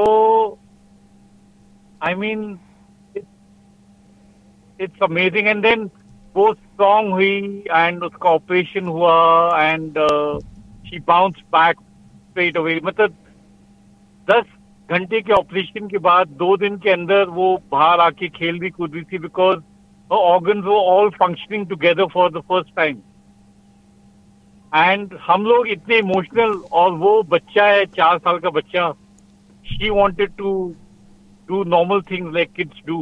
I mean, it, it's amazing. And then वो strong हुई, and उसका operation हुआ, and uh, she bounced back straight away. मतलब दस घंटे के ऑपरेशन के बाद दो दिन के अंदर वो बाहर आके खेल भी कूद रही थी, because her organs were all functioning together for the first time. And हम लोग इतने इमोशनल, और वो बच्चा है चार साल का बच्चा, she wanted to do normal things like kids do.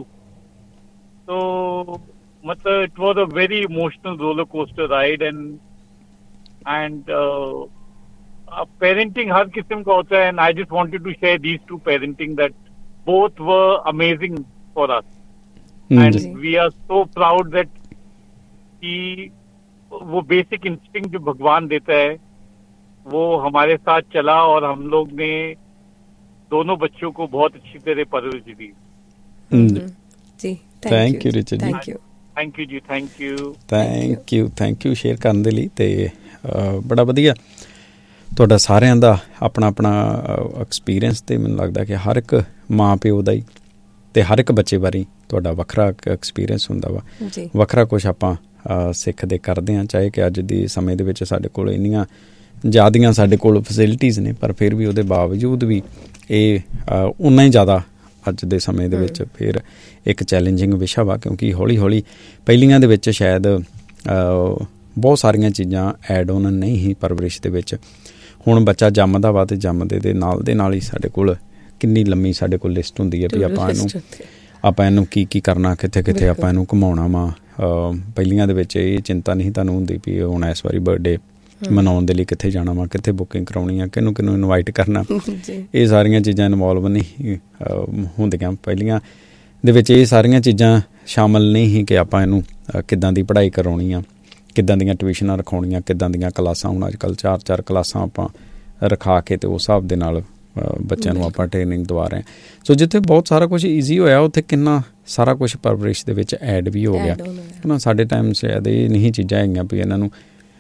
So मतलब it was a very emotional roller coaster ride, and and uh, parenting हर किस्म का होता है, and I just wanted to share these two parenting that both were amazing for us. And mm-hmm. we are so proud that कि वो बेसिक इंस्टिंक्ट जो भगवान देता है वो हमारे साथ चला, और हम लोग ने दोनों बच्चों को बहुत अच्छी तरह परवरिश दी। जी, thank you Richard ji, thank you thank you ji, thank you thank you thank you share ਕਰਨ ਦੇ ਲਈ। ਤੇ ਬੜਾ ਵਧੀਆ ਤੁਹਾਡਾ ਸਾਰਿਆਂ ਦਾ ਆਪਣਾ ਆਪਣਾ ਐਕਸਪੀਰੀਅੰਸ, ਤੇ ਮੈਨੂੰ ਲੱਗਦਾ ਕਿ ਹਰ ਇੱਕ ਮਾਂ ਪਿਓ ਦਾ ਹੀ ਤੇ ਹਰ ਇੱਕ ਬੱਚੇ ਬਾਰੇ ਤੁਹਾਡਾ ਵੱਖਰਾ ਐਕਸਪੀਰੀਅੰਸ ਹੁੰਦਾ ਵਾ, ਵੱਖਰਾ ਕੁਛ ਆਪਾਂ ਸਿੱਖਦੇ ਕਰਦੇ ਹਾਂ। ਚਾਹੇ ਕਿ ਅੱਜ ਦੇ ਸਮੇਂ ਦੇ ਵਿੱਚ ਸਾਡੇ ਕੋਲ ਇੰਨੀਆਂ ਜ਼ਿਆਦੀਆਂ ਸਾਡੇ ਕੋਲ ਫੈਸਿਲਿਟੀਜ਼ ਨੇ, ਪਰ ਫਿਰ ਵੀ ਉਹਦੇ ਬਾਵਜੂਦ ਵੀ ਇਹ ਉਨਾ ਹੀ ਜ਼ਿਆਦਾ ਅੱਜ ਦੇ ਸਮੇਂ ਦੇ ਵਿੱਚ ਫਿਰ ਇੱਕ ਚੈਲੰਜਿੰਗ ਵਿਸ਼ਾ ਵਾ, ਕਿਉਂਕਿ ਹੌਲੀ ਹੌਲੀ ਪਹਿਲੀਆਂ ਦੇ ਵਿੱਚ ਸ਼ਾਇਦ ਬਹੁਤ ਸਾਰੀਆਂ ਚੀਜ਼ਾਂ ਐਡ ਔਨ ਨਹੀਂ ਹੀ ਪਰਵਰਿਸ਼ ਦੇ ਵਿੱਚ। ਹੁਣ ਬੱਚਾ ਜੰਮਦਾ ਵਾ ਤੇ ਜੰਮਦੇ ਦੇ ਨਾਲ ਦੇ ਨਾਲ ਹੀ ਸਾਡੇ ਕੋਲ ਕਿੰਨੀ ਲੰਮੀ ਸਾਡੇ ਕੋਲ ਲਿਸਟ ਹੁੰਦੀ ਹੈ ਵੀ ਆਪਾਂ ਇਹਨੂੰ ਆਪਾਂ ਇਹਨੂੰ ਕੀ ਕੀ ਕਰਨਾ, ਕਿੱਥੇ ਕਿੱਥੇ ਆਪਾਂ ਇਹਨੂੰ ਘੁਮਾਉਣਾ ਵਾ। ਪਹਿਲੀਆਂ ਦੇ ਵਿੱਚ ਇਹ ਚਿੰਤਾ ਨਹੀਂ ਤੁਹਾਨੂੰ ਹੁੰਦੀ ਵੀ ਹੁਣ ਇਸ ਵਾਰੀ ਬਰਥਡੇ ਮਨਾਉਣ ਦੇ ਲਈ ਕਿੱਥੇ ਜਾਣਾ ਵਾ, ਕਿੱਥੇ ਬੁਕਿੰਗ ਕਰਾਉਣੀ ਆ, ਕਿਹਨੂੰ ਕਿਹਨੂੰ ਇਨਵਾਈਟ ਕਰਨਾ, ਇਹ ਸਾਰੀਆਂ ਚੀਜ਼ਾਂ ਇਨਵੋਲਵ ਨਹੀਂ ਹੁੰਦੀਆਂ। ਪਹਿਲੀਆਂ ਦੇ ਵਿੱਚ ਇਹ ਸਾਰੀਆਂ ਚੀਜ਼ਾਂ ਸ਼ਾਮਲ ਨਹੀਂ ਸੀ ਕਿ ਆਪਾਂ ਇਹਨੂੰ ਕਿੱਦਾਂ ਦੀ ਪੜ੍ਹਾਈ ਕਰਾਉਣੀ ਆ, ਕਿੱਦਾਂ ਦੀਆਂ ਟਿਊਸ਼ਨਾਂ ਰਖਾਉਣੀਆਂ, ਕਿੱਦਾਂ ਦੀਆਂ ਕਲਾਸਾਂ। ਹੁਣ ਅੱਜ ਕੱਲ੍ਹ ਚਾਰ ਚਾਰ ਕਲਾਸਾਂ ਆਪਾਂ ਰਖਾ ਕੇ ਅਤੇ ਉਸ ਹਿਸਾਬ ਦੇ ਨਾਲ ਬੱਚਿਆਂ ਨੂੰ ਆਪਾਂ ਟ੍ਰੇਨਿੰਗ ਦਵਾ ਰਹੇ ਹਾਂ। ਸੋ ਜਿੱਥੇ ਬਹੁਤ ਸਾਰਾ ਕੁਛ ਈਜ਼ੀ ਹੋਇਆ, ਉੱਥੇ ਕਿੰਨਾ ਸਾਰਾ ਕੁਛ ਪਰਵਰਿਸ਼ ਦੇ ਵਿੱਚ ਐਡ ਵੀ ਹੋ ਗਿਆ ਹੈ ਨਾ। ਸਾਡੇ ਟਾਈਮ ਸ਼ਾਇਦ ਇਹ ਨਹੀਂ ਚੀਜ਼ਾਂ ਹੈਗੀਆਂ ਵੀ ਇਹਨਾਂ ਨੂੰ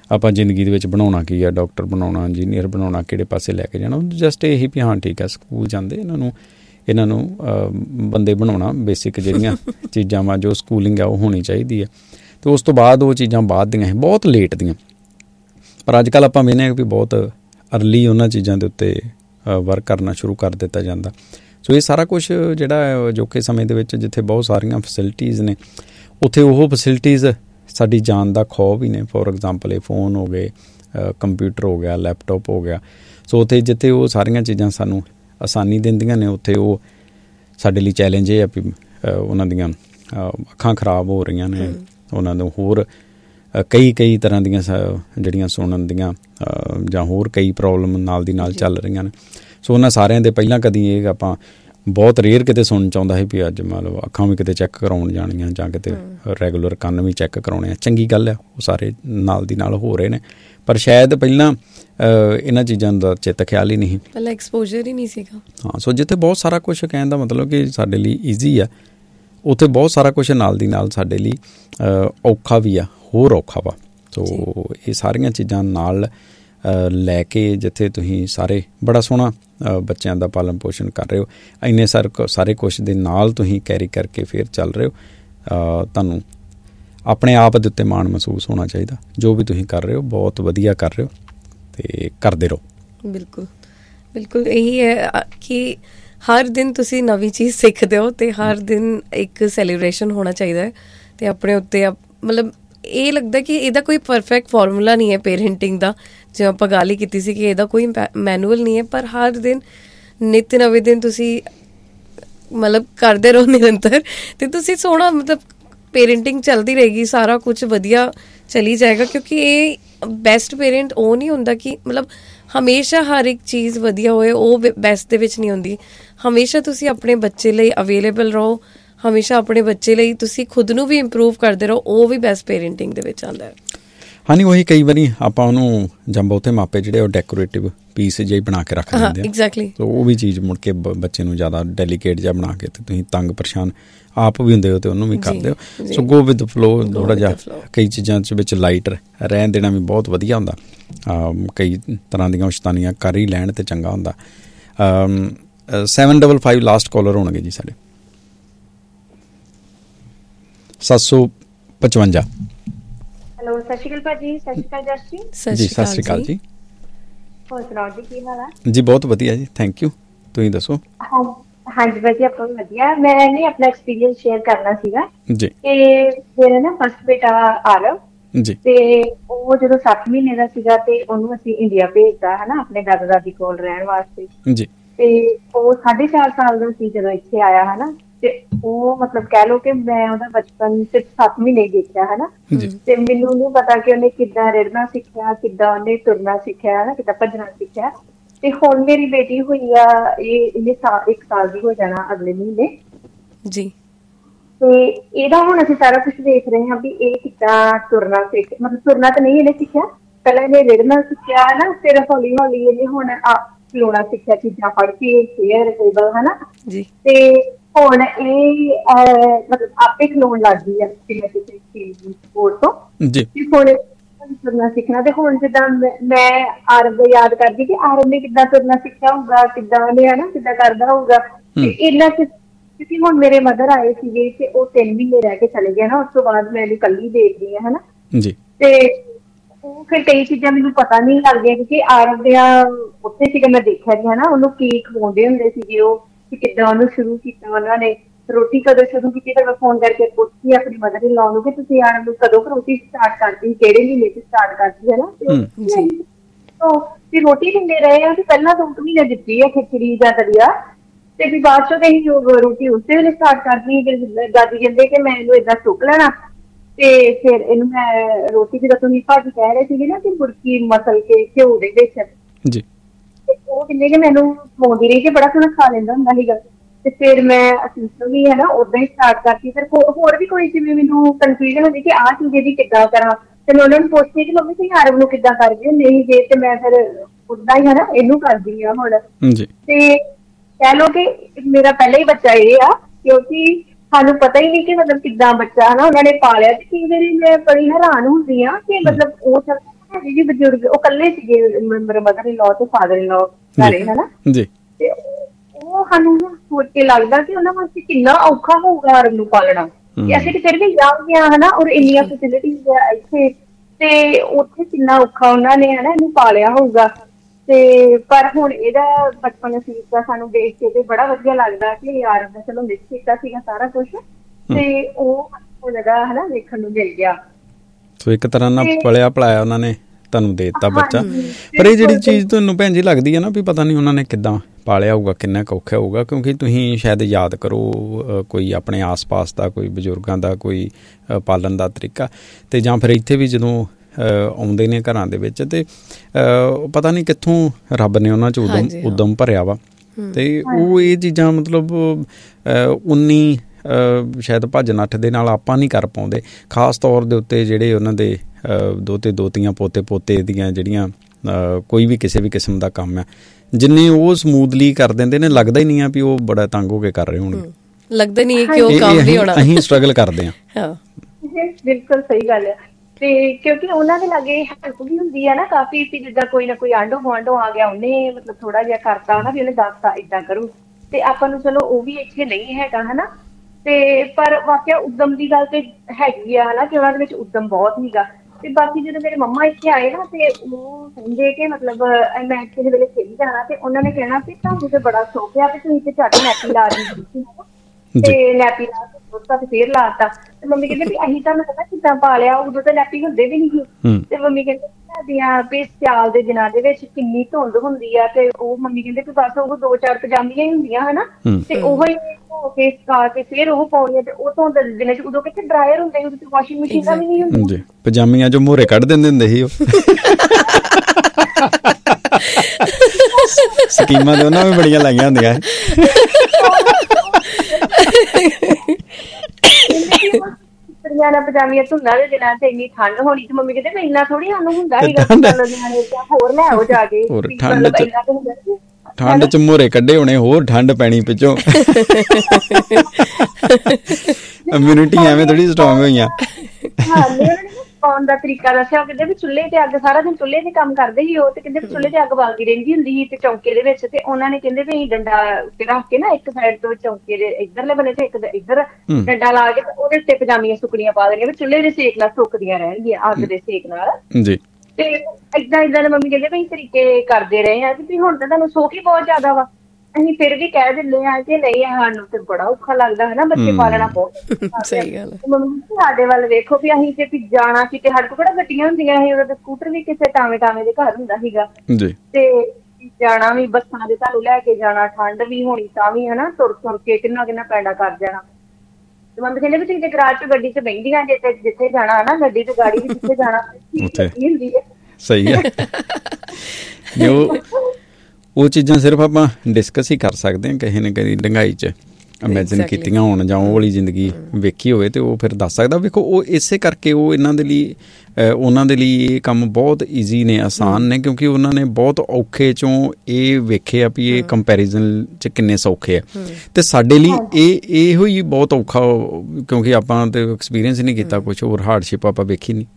ਆਪਾਂ ਜ਼ਿੰਦਗੀ ਦੇ ਵਿੱਚ ਬਣਾਉਣਾ ਕੀ ਆ, ਡਾਕਟਰ ਬਣਾਉਣਾ, ਇੰਜੀਨੀਅਰ ਬਣਾਉਣਾ, ਕਿਹੜੇ ਪਾਸੇ ਲੈ ਕੇ ਜਾਣਾ। ਜਸਟ ਇਹੀ ਵੀ ਹਾਂ ਠੀਕ ਆ ਸਕੂਲ ਜਾਂਦੇ, ਇਹਨਾਂ ਨੂੰ ਇਹਨਾਂ ਨੂੰ ਬੰਦੇ ਬਣਾਉਣਾ, ਬੇਸਿਕ ਜਿਹੜੀਆਂ ਚੀਜ਼ਾਂ ਵਾ ਜੋ ਸਕੂਲਿੰਗ ਆ ਉਹ ਹੋਣੀ ਚਾਹੀਦੀ ਹੈ। ਅਤੇ ਉਸ ਤੋਂ ਬਾਅਦ ਉਹ ਚੀਜ਼ਾਂ ਬਾਅਦ ਦੀਆਂ ਸੀ, ਬਹੁਤ ਲੇਟ ਦੀਆਂ। ਪਰ ਅੱਜ ਕੱਲ੍ਹ ਆਪਾਂ ਵੇਖਦੇ ਹਾਂ ਵੀ ਬਹੁਤ ਅਰਲੀ ਉਹਨਾਂ ਚੀਜ਼ਾਂ ਦੇ ਉੱਤੇ ਵਰਕ ਕਰਨਾ ਸ਼ੁਰੂ ਕਰ ਦਿੱਤਾ ਜਾਂਦਾ। ਸੋ ਇਹ ਸਾਰਾ ਕੁਛ ਜਿਹੜਾ ਅਜੋਕੇ ਸਮੇਂ ਦੇ ਵਿੱਚ ਜਿੱਥੇ ਬਹੁਤ ਸਾਰੀਆਂ ਫੈਸਿਲਿਟੀਜ਼ ਨੇ, ਉੱਥੇ ਉਹ ਫੈਸਿਲਿਟੀਜ਼ ਸਾਡੀ ਜਾਨ ਦਾ ਖੌਅ ਵੀ ਨੇ। ਫੋਰ ਐਗਜ਼ਾਮਪਲ ਇਹ ਫੋਨ ਹੋ ਗਏ, ਕੰਪਿਊਟਰ ਹੋ ਗਿਆ, ਲੈਪਟਾਪ ਹੋ ਗਿਆ। ਸੋ ਉੱਥੇ ਜਿੱਥੇ ਉਹ ਸਾਰੀਆਂ ਚੀਜ਼ਾਂ ਸਾਨੂੰ ਆਸਾਨੀ ਦਿੰਦੀਆਂ ਨੇ, ਉੱਥੇ ਉਹ ਸਾਡੇ ਲਈ ਚੈਲੰਜ ਇਹ ਆ ਵੀ ਉਹਨਾਂ ਦੀਆਂ ਅੱਖਾਂ ਖਰਾਬ ਹੋ ਰਹੀਆਂ ਨੇ, ਉਹਨਾਂ ਨੂੰ ਹੋਰ ਕਈ ਕਈ ਤਰ੍ਹਾਂ ਦੀਆਂ ਜਿਹੜੀਆਂ ਸੁਣਨ ਦੀਆਂ ਜਾਂ ਹੋਰ ਕਈ ਪ੍ਰੋਬਲਮ ਨਾਲ ਦੀ ਨਾਲ ਚੱਲ ਰਹੀਆਂ ਨੇ। ਸੋ ਉਹਨਾਂ ਸਾਰਿਆਂ ਦੇ ਪਹਿਲਾਂ ਕਦੀ ਇਹ ਆਪਾਂ ਬਹੁਤ ਰੇਅਰ ਕਿਤੇ ਸੁਣਨ ਚਾਹੁੰਦਾ ਸੀ ਵੀ ਅੱਜ ਮਤਲਬ ਅੱਖਾਂ ਵੀ ਕਿਤੇ ਚੈੱਕ ਕਰਾਉਣ ਜਾਣੀਆਂ ਜਾਂ ਕਿਤੇ ਰੈਗੂਲਰ ਕੰਨ ਵੀ ਚੈੱਕ ਕਰਾਉਣੇ ਆ। ਚੰਗੀ ਗੱਲ ਆ, ਉਹ ਸਾਰੇ ਨਾਲ ਦੀ ਨਾਲ ਹੋ ਰਹੇ ਨੇ, ਪਰ ਸ਼ਾਇਦ ਪਹਿਲਾਂ ਇਹਨਾਂ ਚੀਜ਼ਾਂ ਦਾ ਚਿੱਤ ਖਿਆਲ ਹੀ ਨਹੀਂ, ਪਹਿਲਾਂ ਐਕਸਪੋਜ਼ਰ ਹੀ ਨਹੀਂ ਸੀਗਾ। ਹਾਂ, ਸੋ ਜਿੱਥੇ ਬਹੁਤ ਸਾਰਾ ਕੁਛ ਕਹਿਣ ਦਾ ਮਤਲਬ ਕਿ ਸਾਡੇ ਲਈ ਈਜ਼ੀ ਆ, ਉੱਥੇ ਬਹੁਤ ਸਾਰਾ ਕੁਛ ਨਾਲ ਦੀ ਨਾਲ ਸਾਡੇ ਲਈ ਔਖਾ ਵੀ ਆ, ਹੋਰ ਔਖਾ ਵਾ। ਸੋ ਇਹ ਸਾਰੀਆਂ ਚੀਜ਼ਾਂ ਨਾਲ ਲੈ ਕੇ ਜਿੱਥੇ ਤੁਸੀਂ ਸਾਰੇ ਬੜਾ ਸੋਹਣਾ ਬੱਚਿਆਂ ਦਾ ਪਾਲਣ ਪੋਸ਼ਣ ਕਰ ਰਹੇ ਹੋ, ਇੰਨੇ ਸਰ ਸਾਰੇ ਕੁਛ ਦੇ ਨਾਲ ਤੁਸੀਂ ਕੈਰੀ ਕਰਕੇ ਫਿਰ ਚੱਲ ਰਹੇ ਹੋ, ਤੁਹਾਨੂੰ ਆਪਣੇ ਆਪ ਦੇ ਉੱਤੇ ਮਾਣ ਮਹਿਸੂਸ ਹੋਣਾ ਚਾਹੀਦਾ। ਜੋ ਵੀ ਤੁਸੀਂ ਕਰ ਰਹੇ ਹੋ ਬਹੁਤ ਵਧੀਆ ਕਰ ਰਹੇ ਹੋ ਅਤੇ ਕਰਦੇ ਰਹੋ। ਬਿਲਕੁਲ ਬਿਲਕੁਲ ਇਹੀ ਹੈ ਕਿ ਹਰ ਦਿਨ ਤੁਸੀਂ ਨਵੀਂ ਚੀਜ਼ ਸਿੱਖਦੇ ਹੋ ਅਤੇ ਹਰ ਦਿਨ ਇੱਕ ਸੈਲੀਬ੍ਰੇਸ਼ਨ ਹੋਣਾ ਚਾਹੀਦਾ ਹੈ। ਅਤੇ ਆਪਣੇ ਉੱਤੇ ਮਤਲਬ ਇਹ ਲੱਗਦਾ ਕਿ ਇਹਦਾ ਕੋਈ ਪਰਫੈਕਟ ਫਾਰਮੂਲਾ ਨਹੀਂ ਹੈ ਪੇਰੈਂਟਿੰਗ ਦਾ, ਜਿਵੇਂ ਆਪਾਂ ਗੱਲ ਹੀ ਕੀਤੀ ਸੀ ਕਿ ਇਹਦਾ ਕੋਈ ਮੈਨੂਅਲ ਨਹੀਂ ਹੈ, ਪਰ ਹਰ ਦਿਨ ਨਿੱਤ ਨਵੇਂ ਦਿਨ ਤੁਸੀਂ ਮਤਲਬ ਕਰਦੇ ਰਹੋ ਨਿਰੰਤਰ, ਅਤੇ ਤੁਸੀਂ ਸੋਹਣਾ ਮਤਲਬ ਪੇਰੈਂਟਿੰਗ ਚੱਲਦੀ ਰਹੇਗੀ, ਸਾਰਾ ਕੁਛ ਵਧੀਆ ਚਲੀ ਜਾਏਗਾ। ਕਿਉਂਕਿ ਇਹ ਬੈਸਟ ਪੇਰੈਂਟ ਉਹ ਨਹੀਂ ਹੁੰਦਾ ਕਿ ਮਤਲਬ ਹਮੇਸ਼ਾ ਹਰ ਇੱਕ ਚੀਜ਼ ਵਧੀਆ ਹੋਏ, ਉਹ ਬੈਸਟ ਦੇ ਵਿੱਚ ਨਹੀਂ ਹੁੰਦੀ। ਹਮੇਸ਼ਾ ਤੁਸੀਂ ਆਪਣੇ ਬੱਚੇ ਲਈ ਅਵੇਲੇਬਲ ਰਹੋ, ਹਮੇਸ਼ਾ ਆਪਣੇ ਬੱਚੇ ਲਈ ਤੁਸੀਂ ਖੁਦ ਨੂੰ ਵੀ ਇੰਪਰੂਵ ਕਰਦੇ ਰਹੋ, ਉਹ ਵੀ ਬੈਸਟ ਪੇਰੈਂਟਿੰਗ ਦੇ ਵਿੱਚ ਆਉਂਦਾ ਹੈ। ਹਾਂਜੀ, ਉਹੀ ਕਈ ਵਾਰੀ ਆਪਾਂ ਉਹਨੂੰ ਜਾਂ ਬਹੁਤੇ ਮਾਪੇ ਜਿਹੜੇ ਉਹ ਡੈਕੋਰੇਟਿਵ ਪੀਸ ਜਿਹੀ ਬਣਾ ਕੇ ਰੱਖ ਦਿੰਦੇ ਆ। ਐਗਜ਼ੈਕਟਲੀ। ਸੋ ਉਹ ਵੀ ਚੀਜ਼ ਮੁੜ ਕੇ ਬੱਚੇ ਨੂੰ ਜ਼ਿਆਦਾ ਡੈਲੀਕੇਟ ਜਿਹਾ ਬਣਾ ਕੇ, ਅਤੇ ਤੁਸੀਂ ਤੰਗ ਪਰੇਸ਼ਾਨ ਆਪ ਵੀ ਹੁੰਦੇ ਹੋ ਅਤੇ ਉਹਨੂੰ ਵੀ ਕਰਦੇ ਹੋ। ਸੋ ਗੋ ਵਿਦ ਫਲੋ, ਥੋੜ੍ਹਾ ਜਿਹਾ ਕਈ ਚੀਜ਼ਾਂ 'ਚ ਵਿੱਚ ਲਾਈਟ ਰਹਿਣ ਦੇਣਾ ਵੀ ਬਹੁਤ ਵਧੀਆ ਹੁੰਦਾ। ਕਈ ਤਰ੍ਹਾਂ ਦੀਆਂ ਸ਼ੈਤਾਨੀਆਂ ਕਰ ਹੀ ਲੈਣ 'ਤੇ ਚੰਗਾ ਹੁੰਦਾ। Seven double five last collar ਹੋਣਗੇ ਜੀ ਸਾਡੇ, ਸੱਤ ਸੌ ਪਚਵੰਜਾ। ਹੈਲੋ, ਸਤਿ ਸ਼੍ਰੀ ਅਕਾਲ ਭਾਜੀ। ਸਤਿ ਸ਼੍ਰੀ ਅਕਾਲ ਜਸ ਜੀ। ਜੀ ਸਤਿ ਸ਼੍ਰੀ ਅਕਾਲ ਜੀ। ਹੋਰ ਸੁਣਾਓ ਜੀ, ਕੀ ਹਾਲ ਆ? ਜੀ ਬਹੁਤ ਵਧੀਆ ਜੀ, ਥੈਂਕ ਯੂ। ਤੁਸੀਂ ਦੱਸੋ? ਹਾਂ ਹਾਂਜੀ ਭਾਜੀ, ਆਪਾਂ ਵੀ ਵਧੀਆ। ਮੈਂ ਨੇ ਆਪਣਾ ਐਕਸਪੀਰੀਅੰਸ ਸ਼ੇਅਰ ਕਰਨਾ ਸੀਗਾ ਜੀ। ਕਿ ਮੇਰਾ ਨਾ ਫਸਟ ਬੇਟਾ ਆਰਵ ਜੀ, ਤੇ ਉਹ ਜਦੋਂ ਸੱਤ ਮਹੀਨੇ ਦਾ ਸੀਗਾ ਤੇ ਉਹਨੂੰ ਅਸੀਂ ਇੰਡੀਆ ਭੇਜਤਾ ਹਨਾ ਆਪਣੇ ਦਾਦਾ ਦਾਦੀ ਕੋਲ ਰਹਿਣ ਵਾਸਤੇ ਜੀ। ਤੇ ਉਹ ਸਾਢੇ ਚਾਰ ਸਾਲ ਦਾ ਸੀ ਜਦੋਂ ਇੱਥੇ ਆਇਆ ਹਨਾ। ਤੇ ਉਹ ਮਤਲਬ ਕਹਿ ਲਓ ਕਿ ਮੈਂ ਉਹਦਾ ਬਚਪਨ ਸਿਰਫ ਸੱਤ ਮਹੀਨੇ ਦੇਖਿਆ ਹਨਾ। ਤੇ ਮੈਨੂੰ ਨਹੀਂ ਪਤਾ ਕਿ ਉਹਨੇ ਕਿੱਦਾਂ ਰਿੜਨਾ ਸਿੱਖਿਆ, ਕਿੱਦਾਂ ਉਹਨੇ ਤੁਰਨਾ ਸਿੱਖਿਆ ਹਨਾ, ਕਿੱਦਾਂ ਭੱਜਣਾ ਸਿੱਖਿਆ। ਤੇ ਹੁਣ ਮੇਰੀ ਬੇਟੀ ਹੋਈ ਆ, ਇਹ ਇਹਨੇ ਸਾਲ ਇੱਕ ਸਾਲ ਦੀ ਹੋ ਜਾਣਾ ਅਗਲੇ ਮਹੀਨੇ ਜੀ। ਤੇ ਇਹਦਾ ਹੁਣ ਅਸੀਂ ਸਾਰਾ ਕੁਛ ਦੇਖ ਰਹੇ ਹਾਂ ਵੀ ਇਹ ਕਿੱਦਾਂ ਤੁਰਨਾ ਸਿੱਖ ਮਤਲਬ ਤੁਰਨਾ ਤਾਂ ਨਹੀਂ ਇਹਨੇ ਸਿੱਖਿਆ, ਪਹਿਲਾਂ ਇਹਨੇ ਰਿੜਨਾ ਸਿੱਖਿਆ ਹਨਾ, ਫਿਰ ਹੌਲੀ ਹੌਲੀ ਇਹਨੇ ਹੁਣ ਖਿਲਾਉਣਾ ਸਿੱਖਿਆ, ਚੀਜ਼ਾਂ ਫੜ ਕੇ ਚੇਅਰ ਟੇਬਲ ਹਨਾ ਜੀ। ਤੇ ਹੁਣ ਇਹ ਮਤਲਬ ਆਪੇ ਖਿਲਾਉਣ ਲੱਗ ਗਈ ਆ ਕਿਸੇ ਕਿਸੇ ਚੀਜ਼ ਸਪੋਰਟ ਤੋਂ ਜੀ। ਹੁਣ ਤੁਰਨਾ ਸਿੱਖਣਾ ਤੇ ਹੁਣ ਜਿੱਦਾਂ ਮੈਂ ਆਰਵ ਦਾ ਯਾਦ ਕਰਦੀ ਕਿ ਆਰਵ ਨੇ ਕਿੱਦਾਂ ਤੁਰਨਾ ਸਿੱਖਿਆ ਹੋਊਗਾ, ਕਿੱਦਾਂ ਉਹਨੇ ਹਨਾ ਕਿੱਦਾਂ ਕਰਦਾ ਹੋਊਗਾ। ਤੇ ਇਹਨਾਂ ਚ ਕਿਉਂਕਿ ਹੁਣ ਮੇਰੇ ਮਦਰ ਆਏ ਸੀਗੇ ਤੇ ਉਹ ਤਿੰਨ ਮਹੀਨੇ ਰਹਿ ਕੇ ਚਲੇ ਗਏ ਨਾ, ਉਸ ਤੋਂ ਬਾਅਦ ਮੈਂ ਇਹਨੂੰ ਇਕੱਲੀ ਦੇਖਦੀ ਹਾਂ ਹਨਾ ਜੀ। ਤੇ ਉਹ ਫਿਰ ਕਈ ਚੀਜ਼ਾਂ ਮੈਨੂੰ ਪਤਾ ਨਹੀਂ ਲੱਗਦੀਆਂ ਕਿਉਂਕਿ ਆਰਵ ਦੇ ਉੱਥੇ ਸੀਗਾ, ਮੈਂ ਦੇਖਿਆ ਜੀ ਹਨਾ ਉਹਨੂੰ ਕੀ ਖਵਾਉਂਦੇ ਹੁੰਦੇ ਸੀਗੇ ਉਹ, ਕਿ ਕਿੱਦਾਂ ਉਹਨੂੰ ਸ਼ੁਰੂ ਕੀਤਾ ਉਹਨਾਂ ਨੇ, ਰੋਟੀ ਕਦੋਂ ਸ਼ੁਰੂ ਕੀਤੀ। ਫਿਰ ਮੈਂ ਫੋਨ ਕਰਕੇ ਪੁੱਛੀ ਆਪਣੀ ਮਦਰ ਇਨ ਲਾਅ ਨੂੰ ਕਿ ਤੁਸੀਂ ਆਰਵ ਨੂੰ ਕਦੋਂ ਰੋਟੀ ਸਟਾਰਟ ਕਰਦੀ, ਕਿਹੜੇ ਮਹੀਨੇ ਚ ਸਟਾਰਟ ਕਰਦੀ ਹੈ ਨਾ। ਤੇ ਰੋਟੀ ਦਿੰਦੇ ਰਹੇ ਆ ਤੇ ਪਹਿਲਾਂ ਦੋ ਮਹੀਨੇ ਦਿੱਤੀ ਆ ਖਿਚੜੀ ਜਾਂ ਦਲੀਆ, ਤੇ ਵੀ ਬਾਅਦ ਚੋਂ ਕਹੀਂ ਰੋਟੀ ਉਸੇ ਵੇਲੇ ਸਟਾਰਟ ਕਰਦੀ। ਦਾਦੀ ਕਹਿੰਦੇ ਕਿ ਮੈਂ ਇਹਨੂੰ ਏਦਾਂ ਚੁੱਕ ਲੈਣਾ ਤੇ ਫਿਰ ਇਹਨੂੰ ਮੈਂ ਰੋਟੀ ਜਦੋਂ ਤੁਸੀਂ ਭਾਜੀ ਕਹਿ ਰਹੇ ਸੀਗੇ ਨਾ ਕਿ ਬੁਰਕੀ ਮਸਲ ਕੇ ਘਿਓ ਦੇ ਵਿੱਚ ਜੀ, ਤੇ ਉਹ ਕਹਿੰਦੇ ਕਿ ਮੈਨੂੰ ਖਵਾਉਂਦੀ ਰਹੀ ਕਿ ਬੜਾ ਸੋਹਣਾ ਖਾ ਲੈਂਦਾ ਹੁੰਦਾ ਸੀਗਾ। ਤੇ ਫਿਰ ਮੈਂ ਅਸੀਂ ਵੀ ਹੈ ਨਾ ਓਦਾਂ ਹੀ ਸਟਾਰਟ ਕਰਤੀ। ਫਿਰ ਹੋਰ ਵੀ ਕੋਈ ਜਿਵੇਂ ਮੈਨੂੰ ਕਨਫਿਊਜ਼ਨ ਹੁੰਦੀ ਕਿ ਆਹ ਚੀਜ਼ ਇਹਦੀ ਕਿੱਦਾਂ ਕਰਾਂ, ਤੇ ਮੈਂ ਉਹਨਾਂ ਨੂੰ ਪੁੱਛਦੀ ਕਿ ਮੰਮੀ ਤੁਸੀਂ ਆਰਵ ਨੂੰ ਕਿੱਦਾਂ ਕਰਦੇ ਹੋ, ਨਹੀਂ ਜੇ ਤੇ ਮੈਂ ਫਿਰ ਓਦਾਂ ਹੀ ਹੈ ਨਾ ਇਹਨੂੰ ਕਰਦੀ ਆ ਹੁਣ ਜੀ। ਤੇ ਕਹਿ ਲਓ ਕਿ ਮੇਰਾ ਪਹਿਲਾ ਹੀ ਬੱਚਾ ਇਹ ਆ ਕਿਉਂਕਿ ਸਾਨੂੰ ਪਤਾ ਹੀ ਨਹੀਂ ਕਿ ਮਤਲਬ ਕਿੱਦਾਂ ਬੱਚਾ ਹਨਾ ਉਹਨਾਂ ਨੇ ਪਾਲਿਆ। ਤੇ ਕਈ ਵਾਰੀ ਮੈਂ ਬੜੀ ਹੈਰਾਨ ਹੁੰਦੀ ਹਾਂ ਕਿ ਮਤਲਬ ਉਹ ਹੈਗੇ ਜੀ ਬਜ਼ੁਰਗ, ਉਹ ਇਕੱਲੇ ਸੀਗੇ, ਮੇਰੇ ਮਦਰ ਇਨ ਲਾਅ ਤੇ ਫਾਦਰ ਇਨ ਲਾਅ ਸਾਰੇ, ਹਨਾ ਜੀ। ਤੇ ਉਹ ਸਾਨੂੰ ਸੋਚ ਕੇ ਲੱਗਦਾ ਕਿ ਉਹਨਾਂ ਵਾਸਤੇ ਕਿੰਨਾ ਔਖਾ ਹੋਊਗਾ ਆਰਵ ਨੂੰ ਪਾਲਣਾ। ਅਸੀਂ ਤੇ ਫਿਰ ਵੀ ਯੰਗ ਆ, ਹਨਾ, ਔਰ ਇੰਨੀਆਂ ਫੈਸਿਲਿਟੀਜ਼ ਆ ਇੱਥੇ, ਤੇ ਉੱਥੇ ਕਿੰਨਾ ਔਖਾ ਉਹਨਾਂ ਨੇ, ਹਨਾ, ਇਹਨੂੰ ਪਾਲਿਆ ਹੋਊਗਾ। ਤੇ ਪਰ ਹੁਣ ਇਹਦਾ ਬਚਪਨ ਅਸੀਸ ਦਾ ਸਾਨੂੰ ਦੇਖ ਕੇ ਤੇ ਬੜਾ ਵਧੀਆ ਲੱਗਦਾ ਕਿ ਆਰਵ ਨੇ ਚਲੋ ਮਿਸ ਕੀਤਾ ਸੀਗਾ ਸਾਰਾ ਕੁਛ, ਤੇ ਉਹ ਜਗ੍ਹਾ, ਹਨਾ, ਦੇਖਣ ਨੂੰ ਮਿਲ ਗਿਆ। ਸੋ ਇੱਕ ਤਰ੍ਹਾਂ ਨਾਲ ਪਲਿਆ ਪਲਾਇਆ ਉਹਨਾਂ ਨੇ ਤੁਹਾਨੂੰ ਦੇ ਦਿੱਤਾ ਬੱਚਾ। ਪਰ ਇਹ ਜਿਹੜੀ ਚੀਜ਼ ਤੁਹਾਨੂੰ ਭੈਣ ਜੀ ਲੱਗਦੀ ਹੈ ਨਾ ਵੀ ਪਤਾ ਨਹੀਂ ਉਹਨਾਂ ਨੇ ਕਿੱਦਾਂ ਪਾਲਿਆ ਹੋਊਗਾ, ਕਿੰਨਾ ਕੁ ਔਖਾ ਹੋਊਗਾ, ਕਿਉਂਕਿ ਤੁਸੀਂ ਸ਼ਾਇਦ ਯਾਦ ਕਰੋ ਕੋਈ ਆਪਣੇ ਆਸ ਪਾਸ ਦਾ ਕੋਈ ਬਜ਼ੁਰਗਾਂ ਦਾ ਕੋਈ ਪਾਲਣ ਦਾ ਤਰੀਕਾ, ਅਤੇ ਜਾਂ ਫਿਰ ਇੱਥੇ ਵੀ ਜਦੋਂ ਆਉਂਦੇ ਨੇ ਘਰਾਂ ਦੇ ਵਿੱਚ, ਅਤੇ ਪਤਾ ਨਹੀਂ ਕਿੱਥੋਂ ਰੱਬ ਨੇ ਉਹਨਾਂ 'ਚ ਉਦਮ ਉਦਮ ਭਰਿਆ ਵਾ, ਅਤੇ ਉਹ ਇਹ ਚੀਜ਼ਾਂ ਮਤਲਬ ਉਨੀ ਸ਼ਾਇਦ ਭੱਜ ਨੱਠ ਦੇ ਨਾਲ ਆਪਾਂ ਨਹੀਂ ਕਰ ਪਾਉਂਦੇ, ਖਾਸ ਤੌਰ ਦੇ ਉੱਤੇ ਜਿਹੜੇ ਉਹਨਾਂ ਦੇ ਦੋਤੇ ਦੋਤੀਆਂ ਪੋਤੇ ਪੋਤੇ ਦੀਆਂ ਜਿਹੜੀਆਂ ਕੋਈ ਵੀ ਕਿਸੇ ਵੀ ਕਿਸਮ ਦਾ ਕੰਮ ਆ, ਜਿੰਨੇ ਉਹ ਸਮੂਥਲੀ ਕਰ ਦਿੰਦੇ ਨੇ, ਲੱਗਦਾ ਹੀ ਨਹੀਂ ਆ ਵੀ ਉਹ ਬੜਾ ਤੰਗ ਹੋ ਕੇ ਕਰ ਰਹੇ ਹੋਣਗੇ, ਲੱਗਦਾ ਨਹੀਂ ਕਿ ਉਹ ਕੰਮ ਵੀ ਹੋਣਾ। ਅਸੀਂ ਸਟਰਗਲ ਕਰਦੇ ਹਾਂ। ਬਿਲਕੁਲ ਸਹੀ ਗੱਲ ਹੈ। ਤੇ ਕਿਉਂਕਿ ਉਹਨਾਂ ਦੇ ਲਾਗੇ ਹੈਲਪ ਵੀ ਹੁੰਦੀ ਹੈ ਨਾ ਕਾਫੀ, ਵੀ ਜਿੱਦਾਂ ਕੋਈ ਨਾ ਕੋਈ ਆਂਢੋ ਗੁਆਂਢੋ ਆ ਗਿਆ, ਉਹਨੇ ਮਤਲਬ ਥੋੜਾ ਜਿਹਾ ਕਰਤਾ ਨਾ, ਵੀ ਉਹਨੇ ਦੱਸਤਾ ਏਦਾਂ ਕਰੋ, ਤੇ ਆਪਾਂ ਨੂੰ ਚਲੋ ਉਹ ਵੀ ਇੱਥੇ ਨਹੀਂ ਹੈਗਾ, ਹਨਾ। ਤੇ ਪਰ ਵਾਕਿਆ ਉਦਮ ਦੀ ਗੱਲ ਤੇ ਹੈਗੀ ਆ, ਹਨਾ, ਕਿ ਉਹਨਾਂ ਦੇ ਵਿੱਚ ਉਦਮ ਬਹੁਤ ਸੀਗਾ। ਤੇ ਬਾਕੀ ਜਦੋਂ ਮੇਰੇ ਮੰਮਾ ਇੱਥੇ ਆਏ ਨਾ, ਤੇ ਉਹ ਕਹਿੰਦੇ ਕਿ ਮਤਲਬ ਮੈਂ ਕਿਸੇ ਵੇਲੇ ਖੇਡੀ ਜਾਣਾ, ਤੇ ਉਹਨਾਂ ਨੇ ਕਹਿਣਾ ਵੀ ਤੁਹਾਨੂੰ ਤੇ ਬੜਾ ਸੌਖ ਆ, ਵੀ ਤੁਸੀਂ ਤੇ ਝੱਟ ਨੈਪੀ ਲਾ ਦਿੰਦੀ ਸੀ, ਤੇ ਨੈਪੀ ਲਾ ਕੇ ਤੇ ਫੇਰ ਲਾਤਾ। ਤੇ ਮੰਮੀ ਕਹਿੰਦੇ ਵੀ ਅਸੀਂ ਤੁਹਾਨੂੰ ਪਤਾ ਕਿੱਦਾਂ ਪਾਲਿਆ, ਉਦੋਂ ਤਾਂ ਨੈਪੀ ਹੁੰਦੇ ਵੀ ਨਹੀਂ ਸੀ। ਤੇ ਮੰਮੀ ਕਹਿੰਦੇ ਸਾਡੀਆਂ ਵੀ ਸਿਆਲ ਦੇ ਦਿਨਾਂ ਦੇ ਵਿੱਚ ਕਿੰਨੀ ਧੁੰਦ ਹੁੰਦੀ ਆ, ਤੇ ਉਹ ਮੰਮੀ ਕਹਿੰਦੇ ਵੀ ਬਸ ਉਹ ਦੋ ਚਾਰ ਪਜਾਮੀਆਂ ਹੀ ਹੁੰਦੀਆਂ, ਹਨਾ, ਤੇ ਉਹ ਹੀ ਧੋ ਕੇ ਸੁਕਾ ਕੇ ਫੇਰ ਉਹ ਪਾਉਣੀਆਂ, ਤੇ ਉਹ ਧੁੰਦ ਦੇ ਦਿਨਾਂ 'ਚ ਉਦੋਂ ਕਿੱਥੇ ਡਰਾਇਰ ਹੁੰਦੇ, ਉਦੋਂ ਤੇ ਵਾਸ਼ਿੰਗ ਮਸ਼ੀਨਾਂ ਵੀ ਨਹੀਂ ਹੁੰਦੀਆਂ, ਪਜਾਮੀਆਂ 'ਚੋਂ ਮੋਹਰੇ ਕੱਢ ਦਿੰਦੇ ਹੁੰਦੇ ਸੀ ਉਹ। ਸਕੀਮਾਂ ਤੇ ਉਹਨਾਂ ਵੀ ਬੜੀਆਂ ਲਾਈਆਂ ਹੁੰਦੀਆਂ। ਪਜਾਮੀਆਂ ਧੁੰਦਾਂ ਦੇ ਦਿਨਾਂ 'ਚ ਇੰਨੀ ਠੰਡ ਹੋਣੀ, ਤੇ ਮੰਮੀ ਕਹਿੰਦੇ ਵੀ ਇੰਨਾ ਥੋੜੀ ਸਾਨੂੰ ਹੁੰਦਾ ਸੀਗਾ, ਹੋਰ ਲੈ ਆਓ ਜਾ ਕੇ। ਠੰਡ 'ਚ ਮੋਹਰੇ ਕੱਢੇ ਹੋਣੇ, ਹੋਰ ਠੰਡ ਪੈਣੀ ਪਿੱਛੋਂ। ਇਮਿਊਨਿਟੀ ਐਵੇਂ ਥੋੜੀ ਸਟਰੋਂਗ ਹੋਈਆਂ। ਪਾਉਣ ਦਾ ਤਰੀਕਾ ਦੱਸਿਆ, ਉਹ ਕਹਿੰਦੇ ਵੀ ਚੁੱਲ੍ਹੇ ਤੇ ਅੱਗ, ਸਾਰਾ ਦਿਨ ਚੁੱਲ੍ਹੇ ਤੇ ਕੰਮ ਕਰਦੇ ਸੀ ਉਹ, ਤੇ ਕਹਿੰਦੇ ਵੀ ਚੁੱਲ੍ਹੇ ਤੇ ਅੱਗ ਬਾਲਦੀ ਰਹਿੰਦੀ ਹੁੰਦੀ ਸੀ ਤੇ ਚੌਂਕੇ ਦੇ ਵਿੱਚ, ਤੇ ਉਹਨਾਂ ਨੇ ਕਹਿੰਦੇ ਵੀ ਡੰਡਾ ਉੱਤੇ ਰੱਖ ਕੇ ਨਾ, ਇੱਕ ਸਾਈਡ ਤੋਂ ਚੌਂਕੇ ਦੇ ਇੱਧਰਲੇ ਬੰਨੇ ਤੇ ਇੱਕ ਇੱਧਰ ਡੰਡਾ ਲਾ ਕੇ, ਉਹਦੇ ਉੱਤੇ ਪਜਾਮੀਆਂ ਸੁੱਕਣੀਆਂ ਪਾ ਦੇਣੀਆਂ, ਵੀ ਚੁੱਲ੍ਹੇ ਦੇ ਸੇਕ ਨਾਲ ਸੁੱਕਦੀਆਂ ਰਹਿਣਗੀਆਂ, ਅੱਗ ਦੇ ਸੇਕ ਨਾਲ ਜੀ। ਤੇ ਏਦਾਂ ਏਦਾਂ ਦੇ ਮੰਮੀ ਕਹਿੰਦੇ ਵੀ ਤਰੀਕੇ ਕਰਦੇ ਰਹੇ ਆ, ਵੀ ਹੁਣ ਤਾਂ ਤੁਹਾਨੂੰ ਸੌਖ ਹੀ ਬਹੁਤ ਜ਼ਿਆਦਾ ਵਾ। ਅਸੀਂ ਫਿਰ ਵੀ ਕਹਿ ਦਿੰਦੇ ਹਾਂ ਕਿ ਨਹੀਂ, ਸਾਨੂੰ ਤੇ ਬੜਾ ਔਖਾ ਲੱਗਦਾ ਹੈ ਨਾ, ਬੱਚੇ ਪਾਲਣਾ ਬਹੁਤ। ਸਹੀ ਗੱਲ ਹੈ। ਮੰਮੀ ਸਾਡੇ ਵੱਲ ਵੇਖੋ, ਵੀ ਅਸੀਂ ਜੇ ਜਾਣਾ ਸੀ ਤੇ ਸਾਡੇ ਕੋਲ ਕਿਹੜਾ ਗੱਡੀਆਂ ਹੁੰਦੀਆਂ ਸੀ, ਉਦੋਂ ਸਕੂਟਰ ਵੀ ਕਿਸੇ ਟਾਵੇਂ ਟਾਵੇਂ ਦੇ ਘਰ ਹੁੰਦਾ ਸੀਗਾ, ਤੇ ਜਾਣਾ ਵੀ ਬੱਸਾਂ ਦੇ ਤੁਹਾਨੂੰ ਲੈ ਕੇ ਜਾਣਾ, ਠੰਡ ਵੀ ਹੋਣੀ ਤਾਂ ਵੀ, ਹਨਾ, ਤੁਰ ਤੁਰ ਕੇ ਕਿੰਨਾ ਕਿੰਨਾ ਪੈਂਡਾ ਕਰ ਜਾਣਾ। ਤੇ ਮੰਮੀ ਕਹਿੰਦੇ ਵੀ ਤੁਸੀਂ ਤੇ ਗਰਾਜ ਚ ਗੱਡੀ ਚ ਬਹਿੰਦੀਆਂ ਜੇ, ਤੇ ਜਿੱਥੇ ਜਾਣਾ ਹਨਾ, ਗੱਡੀ ਤੇ ਗਾੜੀ ਵੀ ਜਿੱਥੇ ਜਾਣਾ ਹੁੰਦੀ ਹੈ। ਸਹੀ ਹੈ। ਉਹ ਚੀਜ਼ਾਂ ਸਿਰਫ ਆਪਾਂ ਡਿਸਕਸ ਹੀ ਕਰ ਸਕਦੇ ਹਾਂ, ਕਿਸੇ ਨੇ ਕਦੀ ਡੰਗਾਈ 'ਚ ਇਮੈਜਿਨ ਕੀਤੀਆਂ ਹੋਣ ਜਾਂ ਉਹ ਵਾਲੀ ਜ਼ਿੰਦਗੀ ਵੇਖੀ ਹੋਵੇ, ਤੇ ਉਹ ਫਿਰ ਦੱਸ ਸਕਦਾ। ਵੇਖੋ, ਉਹ ਇਸੇ ਕਰਕੇ ਉਹ ਇਹਨਾਂ ਦੇ ਲਈ ਉਹਨਾਂ ਦੇ ਲਈ ਇਹ ਕੰਮ ਬਹੁਤ ਈਜ਼ੀ ਨੇ, ਆਸਾਨ ਨੇ, ਕਿਉਂਕਿ ਉਹਨਾਂ ਨੇ ਬਹੁਤ ਔਖੇ 'ਚੋਂ ਇਹ ਵੇਖੇ ਆ ਵੀ ਇਹ ਕੰਪੈਰੀਜ਼ਨ 'ਚ ਕਿੰਨੇ ਸੌਖੇ ਆ, ਅਤੇ ਸਾਡੇ ਲਈ ਇਹ ਇਹੋ ਹੀ ਬਹੁਤ ਔਖਾ, ਕਿਉਂਕਿ ਆਪਾਂ ਤਾਂ ਐਕਸਪੀਰੀਅੰਸ ਨਹੀਂ ਕੀਤਾ ਕੁਛ ਹੋਰ, ਹਾਰਡਸ਼ਿਪ ਆਪਾਂ ਵੇਖੀ ਨਹੀਂ।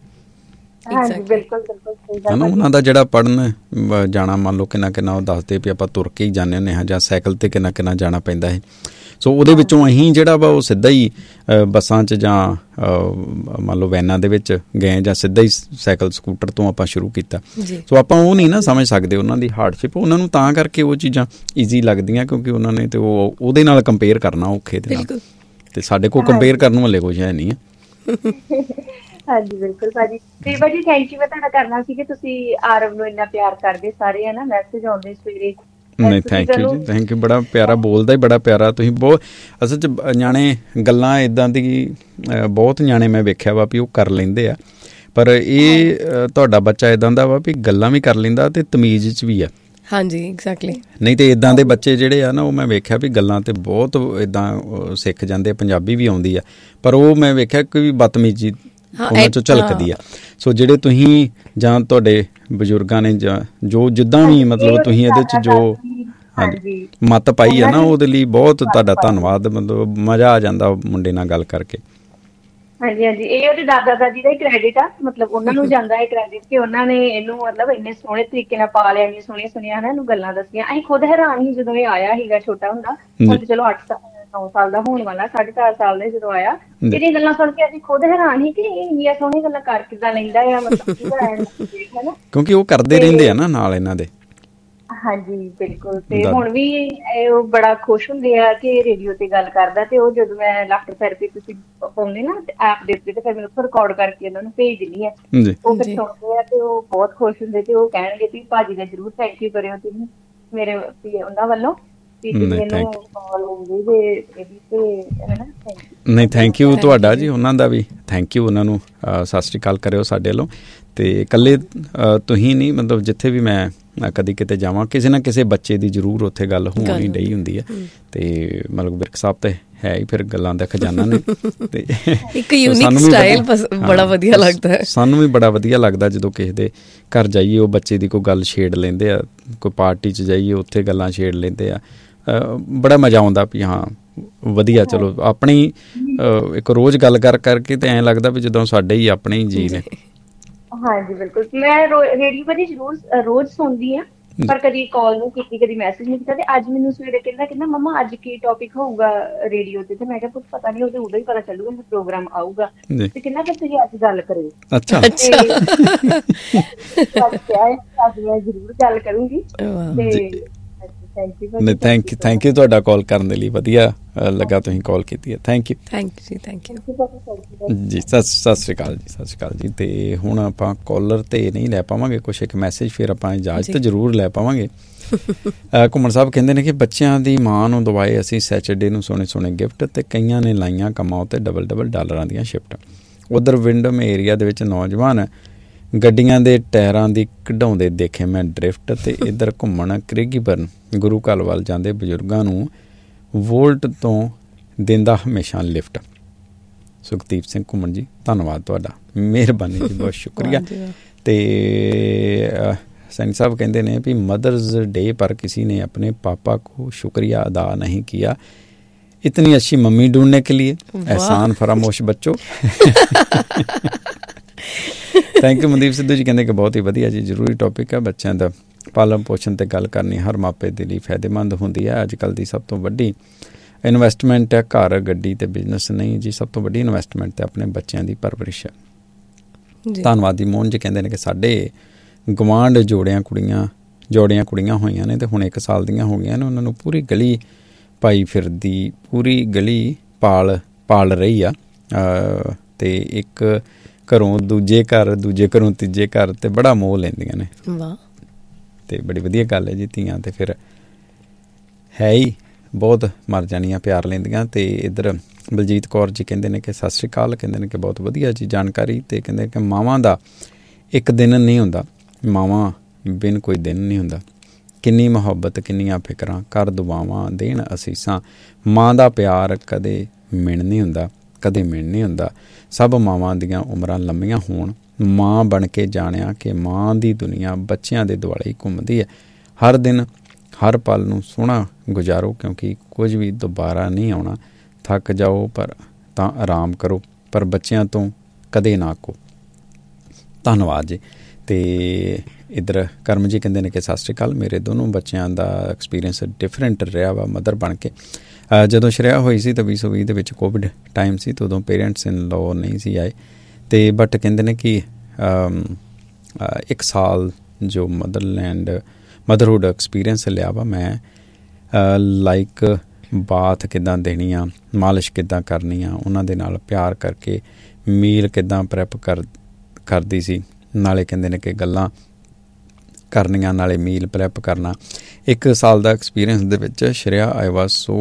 ਹੈ ਨਾ, ਉਹਨਾਂ ਦਾ ਜਿਹੜਾ ਪੜ੍ਹਨ ਜਾਣਾ, ਮੰਨ ਲਓ ਕਿੰਨਾ ਕਿੰਨਾ ਉਹ ਦੱਸਦੇ ਵੀ ਆਪਾਂ ਤੁਰ ਕੇ ਹੀ ਜਾਂਦੇ ਹੁੰਦੇ ਹਾਂ, ਜਾਂ ਸਾਈਕਲ 'ਤੇ ਕਿੰਨਾ ਕਿੰਨਾ ਜਾਣਾ ਪੈਂਦਾ ਹੈ। ਸੋ ਉਹਦੇ ਵਿੱਚੋਂ ਅਸੀਂ ਜਿਹੜਾ ਵਾ ਉਹ ਸਿੱਧਾ ਹੀ ਬੱਸਾਂ 'ਚ ਜਾਂ ਮੰਨ ਲਓ ਵੈਨਾਂ ਦੇ ਵਿੱਚ ਗਏ, ਜਾਂ ਸਿੱਧਾ ਹੀ ਸਾਈਕਲ ਸਕੂਟਰ ਤੋਂ ਆਪਾਂ ਸ਼ੁਰੂ ਕੀਤਾ। ਸੋ ਆਪਾਂ ਉਹ ਨਹੀਂ ਨਾ ਸਮਝ ਸਕਦੇ ਉਹਨਾਂ ਦੀ ਹਾਰਡਸ਼ਿਪ, ਉਹਨਾਂ ਨੂੰ ਤਾਂ ਕਰਕੇ ਉਹ ਚੀਜ਼ਾਂ ਈਜ਼ੀ ਲੱਗਦੀਆਂ, ਕਿਉਂਕਿ ਉਹਨਾਂ ਨੇ ਤੇ ਉਹ ਉਹਦੇ ਨਾਲ ਕੰਪੇਅਰ ਕਰਨਾ ਔਖੇ ਦੇ ਨਾਲ, ਤੇ ਸਾਡੇ ਕੋਲ ਕੰਪੇਅਰ ਕਰਨ ਵਾਲੇ ਕੁਝ ਹੈ ਨਹੀਂ ਹੈ। ਹਾਂਜੀ ਬਿਲਕੁਲ ਭਾਜੀ। ਤੇ ਭਾਜੀ ਥੈਂਕ ਯੂ, ਮੈਂ ਤੁਹਾਡਾ ਕਰਨਾ ਸੀ ਕਿ ਤੁਸੀਂ ਆਰਵ ਨੂੰ ਇੰਨਾ ਪਿਆਰ ਕਰਦੇ ਸਾਰੇ, ਹੈ ਨਾ, ਮੈਸੇਜ ਆਉਂਦੇ ਸਵੇਰੇ। ਨਹੀਂ, ਥੈਂਕ ਯੂ ਜੀ, ਥੈਂਕ ਯੂ। ਬੜਾ ਪਿਆਰਾ ਬੋਲਦਾ ਹੀ, ਬੜਾ ਪਿਆਰਾ। ਤੁਸੀਂ ਬਹੁਤ ਅਸਲ 'ਚ ਨਿਆਣੇ ਗੱਲਾਂ ਇੱਦਾਂ ਦੀ ਬਹੁਤ ਨਿਆਣੇ ਮੈਂ ਵੇਖਿਆ ਵਾ ਵੀ ਉਹ ਕਰ ਲੈਂਦੇ ਆ, ਪਰ ਇਹ ਤੁਹਾਡਾ ਬੱਚਾ ਇੱਦਾਂ ਦਾ ਵਾ ਵੀ ਗੱਲਾਂ ਵੀ ਕਰ ਲੈਂਦਾ ਅਤੇ ਤਮੀਜ਼ 'ਚ ਵੀ ਆ। ਹਾਂਜੀ, ਐਗਜ਼ੈਕਟਲੀ। ਨਹੀਂ ਤਾਂ ਇੱਦਾਂ ਦੇ ਬੱਚੇ ਜਿਹੜੇ ਆ ਨਾ, ਉਹ ਮੈਂ ਵੇਖਿਆ ਵੀ ਗੱਲਾਂ ਤਾਂ ਬਹੁਤ ਇੱਦਾਂ ਸਿੱਖ ਜਾਂਦੇ, ਪੰਜਾਬੀ ਵੀ ਆਉਂਦੀ ਆ, ਪਰ ਉਹ ਮੈਂ ਵੇਖਿਆ ਕਿ ਬਦਤਮੀਜ਼ੀ ਉਹਨਾਂ 'ਚੋਂ ਝਲਕਦੀ ਆ। ਸੋ ਜਿਹੜੇ ਤੁਸੀਂ ਜਾਂ ਤੁਹਾਡੇ ਬਜ਼ੁਰਗਾਂ ਨੇ ਜਾਂ ਜੋ ਜਿੱਦਾਂ ਵੀ ਮਤਲਬ ਤੁਸੀਂ ਇਹਦੇ 'ਚ ਜੋ ਹਾਂਜੀ ਮੱਤ ਪਾਈ ਆ ਨਾ, ਉਹਦੇ ਲਈ ਬਹੁਤ ਤੁਹਾਡਾ ਧੰਨਵਾਦ। ਮਤਲਬ ਮਜ਼ਾ ਆ ਜਾਂਦਾ ਮੁੰਡੇ ਨਾਲ ਗੱਲ ਕਰਕੇ। ਹਾਂਜੀ ਹਾਂਜੀ, ਇਹ ਉਹਦੇ ਦਾਦਾ ਦਾਦੀ ਦਾ ਹੀ ਕ੍ਰੈਡਿਟ ਆ, ਮਤਲਬ ਉਹਨਾਂ ਨੂੰ ਜਾਂਦਾ ਹੈ ਕ੍ਰੈਡਿਟ ਕਿ ਉਹਨਾਂ ਨੇ ਇਹਨੂੰ ਮਤਲਬ ਇੰਨੇ ਸੋਹਣੇ ਤਰੀਕੇ ਨਾਲ ਪਾਲਿਆ, ਇੰਨੀ ਸੋਹਣੀਆਂ ਸੋਹਣੀਆਂ ਹਨਾ ਇਹਨੂੰ ਗੱਲਾਂ ਦੱਸੀਆਂ। ਅਸੀਂ ਖੁਦ ਹੈਰਾਨ ਸੀ ਜਦੋਂ ਇਹ ਆਇਆ ਸੀਗਾ ਛੋਟਾ ਹੁੰਦਾ, ਹੁਣ ਤੇ ਚਲੋ ਅੱਠ ਸਾਲ ਨੌ ਸਾਲ ਦਾ ਹੋਣ ਵਾਲਾ, ਸਾਢੇ ਚਾਰ ਸਾਲ ਦੇ ਜਦੋਂ ਆਇਆ, ਇਹਦੀਆਂ ਗੱਲਾਂ ਸੁਣ ਕੇ ਅਸੀਂ ਖੁਦ ਹੈਰਾਨ ਸੀ ਕਿ ਇਹ ਇੰਨੀਆਂ ਸੋਹਣੀਆਂ ਗੱਲਾਂ ਕਰ ਕਿੱਦਾਂ ਲੈਂਦਾ ਆ, ਮਤਲਬ ਹਨਾ, ਕਿਉਂਕਿ ਉਹ ਕਰਦੇ ਰਹਿੰਦੇ ਆ ਨਾ ਨਾਲ ਇਹਨਾਂ ਦੇ। ਹਾਂਜੀ ਬਿਲਕੁਲ। ਤੇ ਹੁਣ ਵੀ ਉਹ ਬੜਾ ਖੁਸ਼ ਹੁੰਦੇ ਆ ਕਿ ਰੇਡੀਓ ਤੇ ਗੱਲ ਕਰਦਾ, ਤੇ ਉਹ ਜਦੋਂ ਮੈਂ ਲਾਫਟਰ ਥੈਰੇਪੀ ਤੁਸੀਂ ਪਾਉਂਦੇ ਨਾ ਐਪ ਦੇ ਉੱਤੇ, ਤੇ ਫਿਰ ਮੈਨੂੰ ਰਿਕਾਰਡ ਕਰਕੇ ਉਹਨਾਂ ਨੂੰ ਭੇਜ ਦਿੰਦੀ ਆ, ਉਹ ਫਿਰ ਸੁਣਦੇ ਆ ਤੇ ਉਹ ਬਹੁਤ ਖੁਸ਼ ਹੁੰਦੇ, ਤੇ ਉਹ ਕਹਿਣਗੇ ਵੀ ਭਾਜੀ ਦਾ ਜ਼ਰੂਰ ਥੈਂਕ ਯੂ ਕਰਿਓ ਤੁਸੀਂ ਮੇਰੇ ਉਹਨਾਂ ਵੱਲੋਂ। ਨਹੀਂ ਥੈਂਕ ਯੂ ਤੁਹਾਡਾ ਜੀ, ਉਹਨਾਂ ਦਾ ਵੀ ਥੈਂਕ ਯੂ, ਉਹਨਾਂ ਨੂੰ ਸਤਿ ਸ਼੍ਰੀ ਅਕਾਲ ਕਰਿਓ ਸਾਡੇ ਵੱਲੋਂ। ਤੇ ਇਕੱਲੇ ਤੁਸੀਂ ਨਹੀਂ, ਮਤਲਬ ਜਿੱਥੇ ਵੀ ਮੈਂ ਕਦੀ ਕਿਤੇ ਜਾਵਾਂ ਕਿਸੇ ਨਾ ਕਿਸੇ ਬੱਚੇ ਦੀ ਜ਼ਰੂਰ ਉੱਥੇ ਗੱਲ ਹੋਣੀ ਡਈ ਹੁੰਦੀ ਹੈ। ਤੇ ਮਤਲਬ ਵਿਰਕ ਸਾਹਿਬ ਤੇ ਹੈ ਹੀ ਫਿਰ ਗੱਲਾਂ ਦਾ ਖਜ਼ਾਨਾ ਨੇ, ਤੇ ਇੱਕ ਯੂਨੀਕ ਸਟਾਈਲ ਬੜਾ ਵਧੀਆ ਲੱਗਦਾ ਹੈ ਸਾਨੂੰ ਵੀ ਬੜਾ ਵਧੀਆ ਲੱਗਦਾ ਜਦੋਂ ਕਿਸੇ ਦੇ ਘਰ ਜਾਈਏ, ਉਹ ਬੱਚੇ ਦੀ ਕੋਈ ਗੱਲ ਛੇੜ ਲੈਂਦੇ ਆ, ਕੋਈ ਪਾਰਟੀ 'ਚ ਜਾਈਏ ਉੱਥੇ ਗੱਲਾਂ ਛੇੜ ਲੈਂਦੇ ਆ, ਬੜਾ ਮਜ਼ਾ ਆਉਂਦਾ ਵੀ ਹਾਂ ਵਧੀਆ। ਚਲੋ ਆਪਣੀ ਇੱਕ ਰੋਜ਼ ਗੱਲ ਕਰ ਕਰਕੇ ਤੇ ਐਂ ਲੱਗਦਾ ਵੀ ਜਦੋਂ ਸਾਡੇ ਹੀ ਆਪਣੇ ਹੀ ਜੀ ਨੇ। ਹਾਂਜੀ ਬਿਲਕੁਲ, ਮੈਂ ਰੇਡੀਓ ਭਾਜੀ ਜ਼ਰੂਰ ਰੋਜ਼ ਸੁਣਦੀ ਹਾਂ, ਪਰ ਕਦੀ ਕਾਲ ਨਹੀਂ ਕੀਤੀ, ਕਦੀ ਮੈਸੇਜ ਨਹੀਂ ਕੀਤਾ। ਤੇ ਅੱਜ ਮੈਨੂੰ ਸਵੇਰੇ ਕਹਿੰਦਾ ਕਹਿੰਦਾ ਮੰਮਾ ਅੱਜ ਕੀ ਟੌਪਿਕ ਹੋਊਗਾ ਰੇਡੀਓ ਤੇ, ਤੇ ਮੈਂ ਕਿਹਾ ਕੁਛ ਪਤਾ ਨਹੀਂ, ਉਹਦੇ ਉਦੋਂ ਹੀ ਪਤਾ ਚੱਲੂਗਾ ਜਦੋਂ ਪ੍ਰੋਗਰਾਮ ਆਊਗਾ। ਤੇ ਕਹਿੰਦਾ ਫਿਰ ਤੁਸੀਂ ਅੱਜ ਗੱਲ ਕਰਿਓ। ਅੱਛਾ ਅੱਜ ਮੈਂ ਜ਼ਰੂਰ ਗੱਲ ਕਰੂੰਗੀ। ਤੇ ਥੈਂਕ ਯੂ ਥੈਂਕ ਯੂ ਤੁਹਾਡਾ ਕਾਲ ਕਰਨ ਦੇ ਲਈ, ਵਧੀਆ ਲੱਗਾ ਤੁਸੀਂ ਕਾਲ ਕੀਤੀ ਹੈ। ਥੈਂਕ ਯੂ ਥੈਂਕ ਯੂ ਜੀ ਥੈਂਕ ਯੂ ਜੀ। ਸਤਿ ਸਤਿ ਸ਼੍ਰੀ ਅਕਾਲ ਜੀ, ਸਤਿ ਸ਼੍ਰੀ ਅਕਾਲ ਜੀ। ਤੇ ਹੁਣ ਆਪਾਂ ਕਾਲਰ ਤੇ ਨਹੀਂ ਲੈ ਪਾਵਾਂਗੇ, ਕੁਛ ਇੱਕ ਮੈਸੇਜ ਫਿਰ ਆਪਾਂ ਇਜਾਜ਼ਤ ਜ਼ਰੂਰ ਲੈ ਪਾਵਾਂਗੇ। ਘੁੰਮਣ ਸਾਹਿਬ ਕਹਿੰਦੇ ਨੇ ਕਿ ਬੱਚਿਆਂ ਦੀ ਮਾਂ ਨੂੰ ਦਵਾਏ ਅਸੀਂ ਸੈਚਰਡੇ ਨੂੰ ਸੋਹਣੇ ਸੋਹਣੇ ਗਿਫਟ, ਤੇ ਕਈਆਂ ਨੇ ਲਾਈਆਂ ਕੰਮਾਂ ਉੱਤੇ ਡਬਲ ਡਬਲ ਡਾਲਰਾਂ ਦੀਆਂ ਸ਼ਿਫਟ। ਉੱਧਰ ਵਿੰਡਮ ਏਰੀਆ ਦੇ ਵਿੱਚ ਨੌਜਵਾਨ ਗੱਡੀਆਂ ਦੇ ਟਾਇਰਾਂ ਦੀ ਕਢਾਉਂਦੇ ਦੇਖੇ ਮੈਂ ਡਰਿਫਟ, ਤੇ ਇੱਧਰ ਘੁੰਮਣ ਕ੍ਰਿਗੀਬਰਨ ਗੁਰੂ ਘਰ ਵੱਲ ਜਾਂਦੇ ਬਜ਼ੁਰਗਾਂ ਨੂੰ ਵੋਲਟ ਤੋਂ ਦਿੰਦਾ ਹਮੇਸ਼ਾ ਲਿਫਟ। ਸੁਖਦੀਪ ਸਿੰਘ ਘੁੰਮਣ ਜੀ, ਧੰਨਵਾਦ ਤੁਹਾਡਾ, ਮਿਹਰਬਾਨੀ ਜੀ, ਬਹੁਤ ਸ਼ੁਕਰੀਆ। ਤੇ सैनी साहब कहते हैं भी मदर्स डे पर किसी ने अपने पापा को शुक्रिया अदा नहीं किया, इतनी अच्छी मम्मी ढूंढने के लिए एहसान फरामोश बच्चों। थैंक यू मनदीप सिद्धू जी, कहते कि बहुत ही वधिया जी, जरूरी टॉपिक है। बच्चों का पालन पोषण ते गल करनी हर मापे दे लई फायदेमंद होंदी है। अजकल दी सब तो वड्डी इन्वेस्टमेंट है घर गड्डी ते बिजनेस नहीं जी, सब तो वड्डी इन्वेस्टमेंट ते अपने बच्चों की परवरिश है। धन्नवाद जी। मोहन जी कहते हैं कि साडे गवांढ जोड़ियां कुड़ियां जोड़ियां कुड़ियां होईयां ने ते हुण एक साल दियां हो गईयां ने, उन्हां नूं पूरी गली पाई फिरदी, पूरी गली पाल पाल रही आ ते एक घरों दूजे घर, दूजे घरों तीजे घर, ते बड़ा मोह लैंदियां ने। वाह, ते बड़ी वधिया गल है जी। धीआं ते फिर है ही बहुत मर जानियां प्यार लैंदियां। ते इधर बलजीत कौर जी कहंदे ने कि सत श्री अकाल, कहंदे ने कि बहुत वधिया जी जानकारी, ते कहंदे कि मावां दा एक दिन नहीं हुंदा, मावां बिन कोई दिन नहीं हुंदा। किन्नी मुहब्बत किन्नियां फिकरां, कर दुआवां देण असीसां, मां दा प्यार कदे मिण नहीं हुंदा, कदे मिण नहीं हुंदा। सब मावां दियां उमरां लंमियां होण, मां बन के जाणिया कि मां दी दुनिया बच्चियां दे दुआले घुमदी है। हर दिन हर पल नूं सोहणा गुजारो, क्योंकि कुछ भी दोबारा नहीं आउणा। थक जाओ पर तां आराम करो, पर बच्चियां तो कदे ना आखो। धन्नवाद जी। ते इधर करम जी कहते हैं कि सत श्री अकाल, मेरे दोनों बच्चों का एक्सपीरियंस डिफरेंट रहा वा मदर बन के। जदों श्रेया हुई सी तो बीस सौ भी दे विच कोविड टाइम सी, तो उदों पेरेंट्स इन लॉ नहीं सी आए, तो बट कहते हैं कि एक साल जो मदरलैंड मदरहुड एक्सपीरियंस लिया वा मैं, लाइक बाथ किदां देनी आ, मालिश किदां करनी आ, उन्हां दे नाल प्यार करके मील किदां प्रैप कर करदी सी, नाले कहंदे ने कि गल्लां करनियां, नाले मील प्रैप करना। एक साल दा experience they which Shreya I was so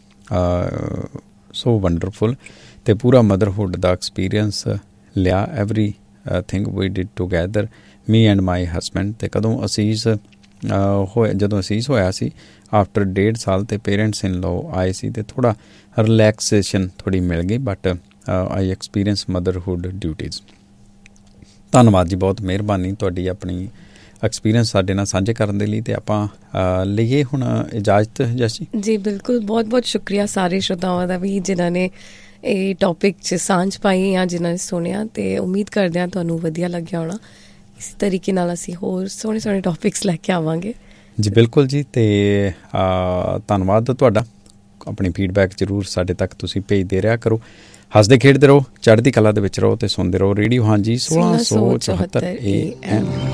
so wonderful, ते पूरा मदरहुड दा एक्सपीरियंस लिया। Every thing we did together, me and my husband. ते कदों असीस होया, जदों असीस होया सी आफ्टर डेढ़ साल, ते पेरेंट्स इन लॉ आए सी, ते थोड़ा रिलैक्सेशन थोड़ी मिल गई, but I experience motherhood duties. धन्नवाद जी, बहुत मिहरबानी तुहाडी अपनी एक्सपीरियंस साडे नाल साझे करन दे लई। ते आपां लईए हुण इजाजत जस जी। जी बिल्कुल, बहुत बहुत शुक्रिया सारे श्रोतावां दा भी जिन्हां ने ਇਹ ਟੌਪਿਕ 'ਚ ਸਾਂਝ ਪਾਈ ਜਾਂ ਜਿਨ੍ਹਾਂ ਨੇ ਸੁਣਿਆ, ਅਤੇ ਉਮੀਦ ਕਰਦੇ ਹਾਂ ਤੁਹਾਨੂੰ ਵਧੀਆ ਲੱਗਿਆ ਹੋਣਾ। ਇਸ ਤਰੀਕੇ ਨਾਲ ਅਸੀਂ ਹੋਰ ਸੋਹਣੇ ਸੋਹਣੇ ਟੌਪਿਕਸ ਲੈ ਕੇ ਆਵਾਂਗੇ ਜੀ। ਬਿਲਕੁਲ ਜੀ, ਅਤੇ ਧੰਨਵਾਦ ਤੁਹਾਡਾ। ਆਪਣੀ ਫੀਡਬੈਕ ਜ਼ਰੂਰ ਸਾਡੇ ਤੱਕ ਤੁਸੀਂ ਭੇਜਦੇ ਰਿਹਾ ਕਰੋ। ਹੱਸਦੇ ਖੇਡਦੇ ਰਹੋ, ਚੜ੍ਹਦੀ ਕਲਾ ਦੇ ਵਿੱਚ ਰਹੋ, ਅਤੇ ਸੁਣਦੇ ਰਹੋ ਰੇਡੀਓ ਹਾਂਜੀ ਸੋਲਾਂ ਸੌ ਚੁਹੱਤਰ ਏ ਐਮ।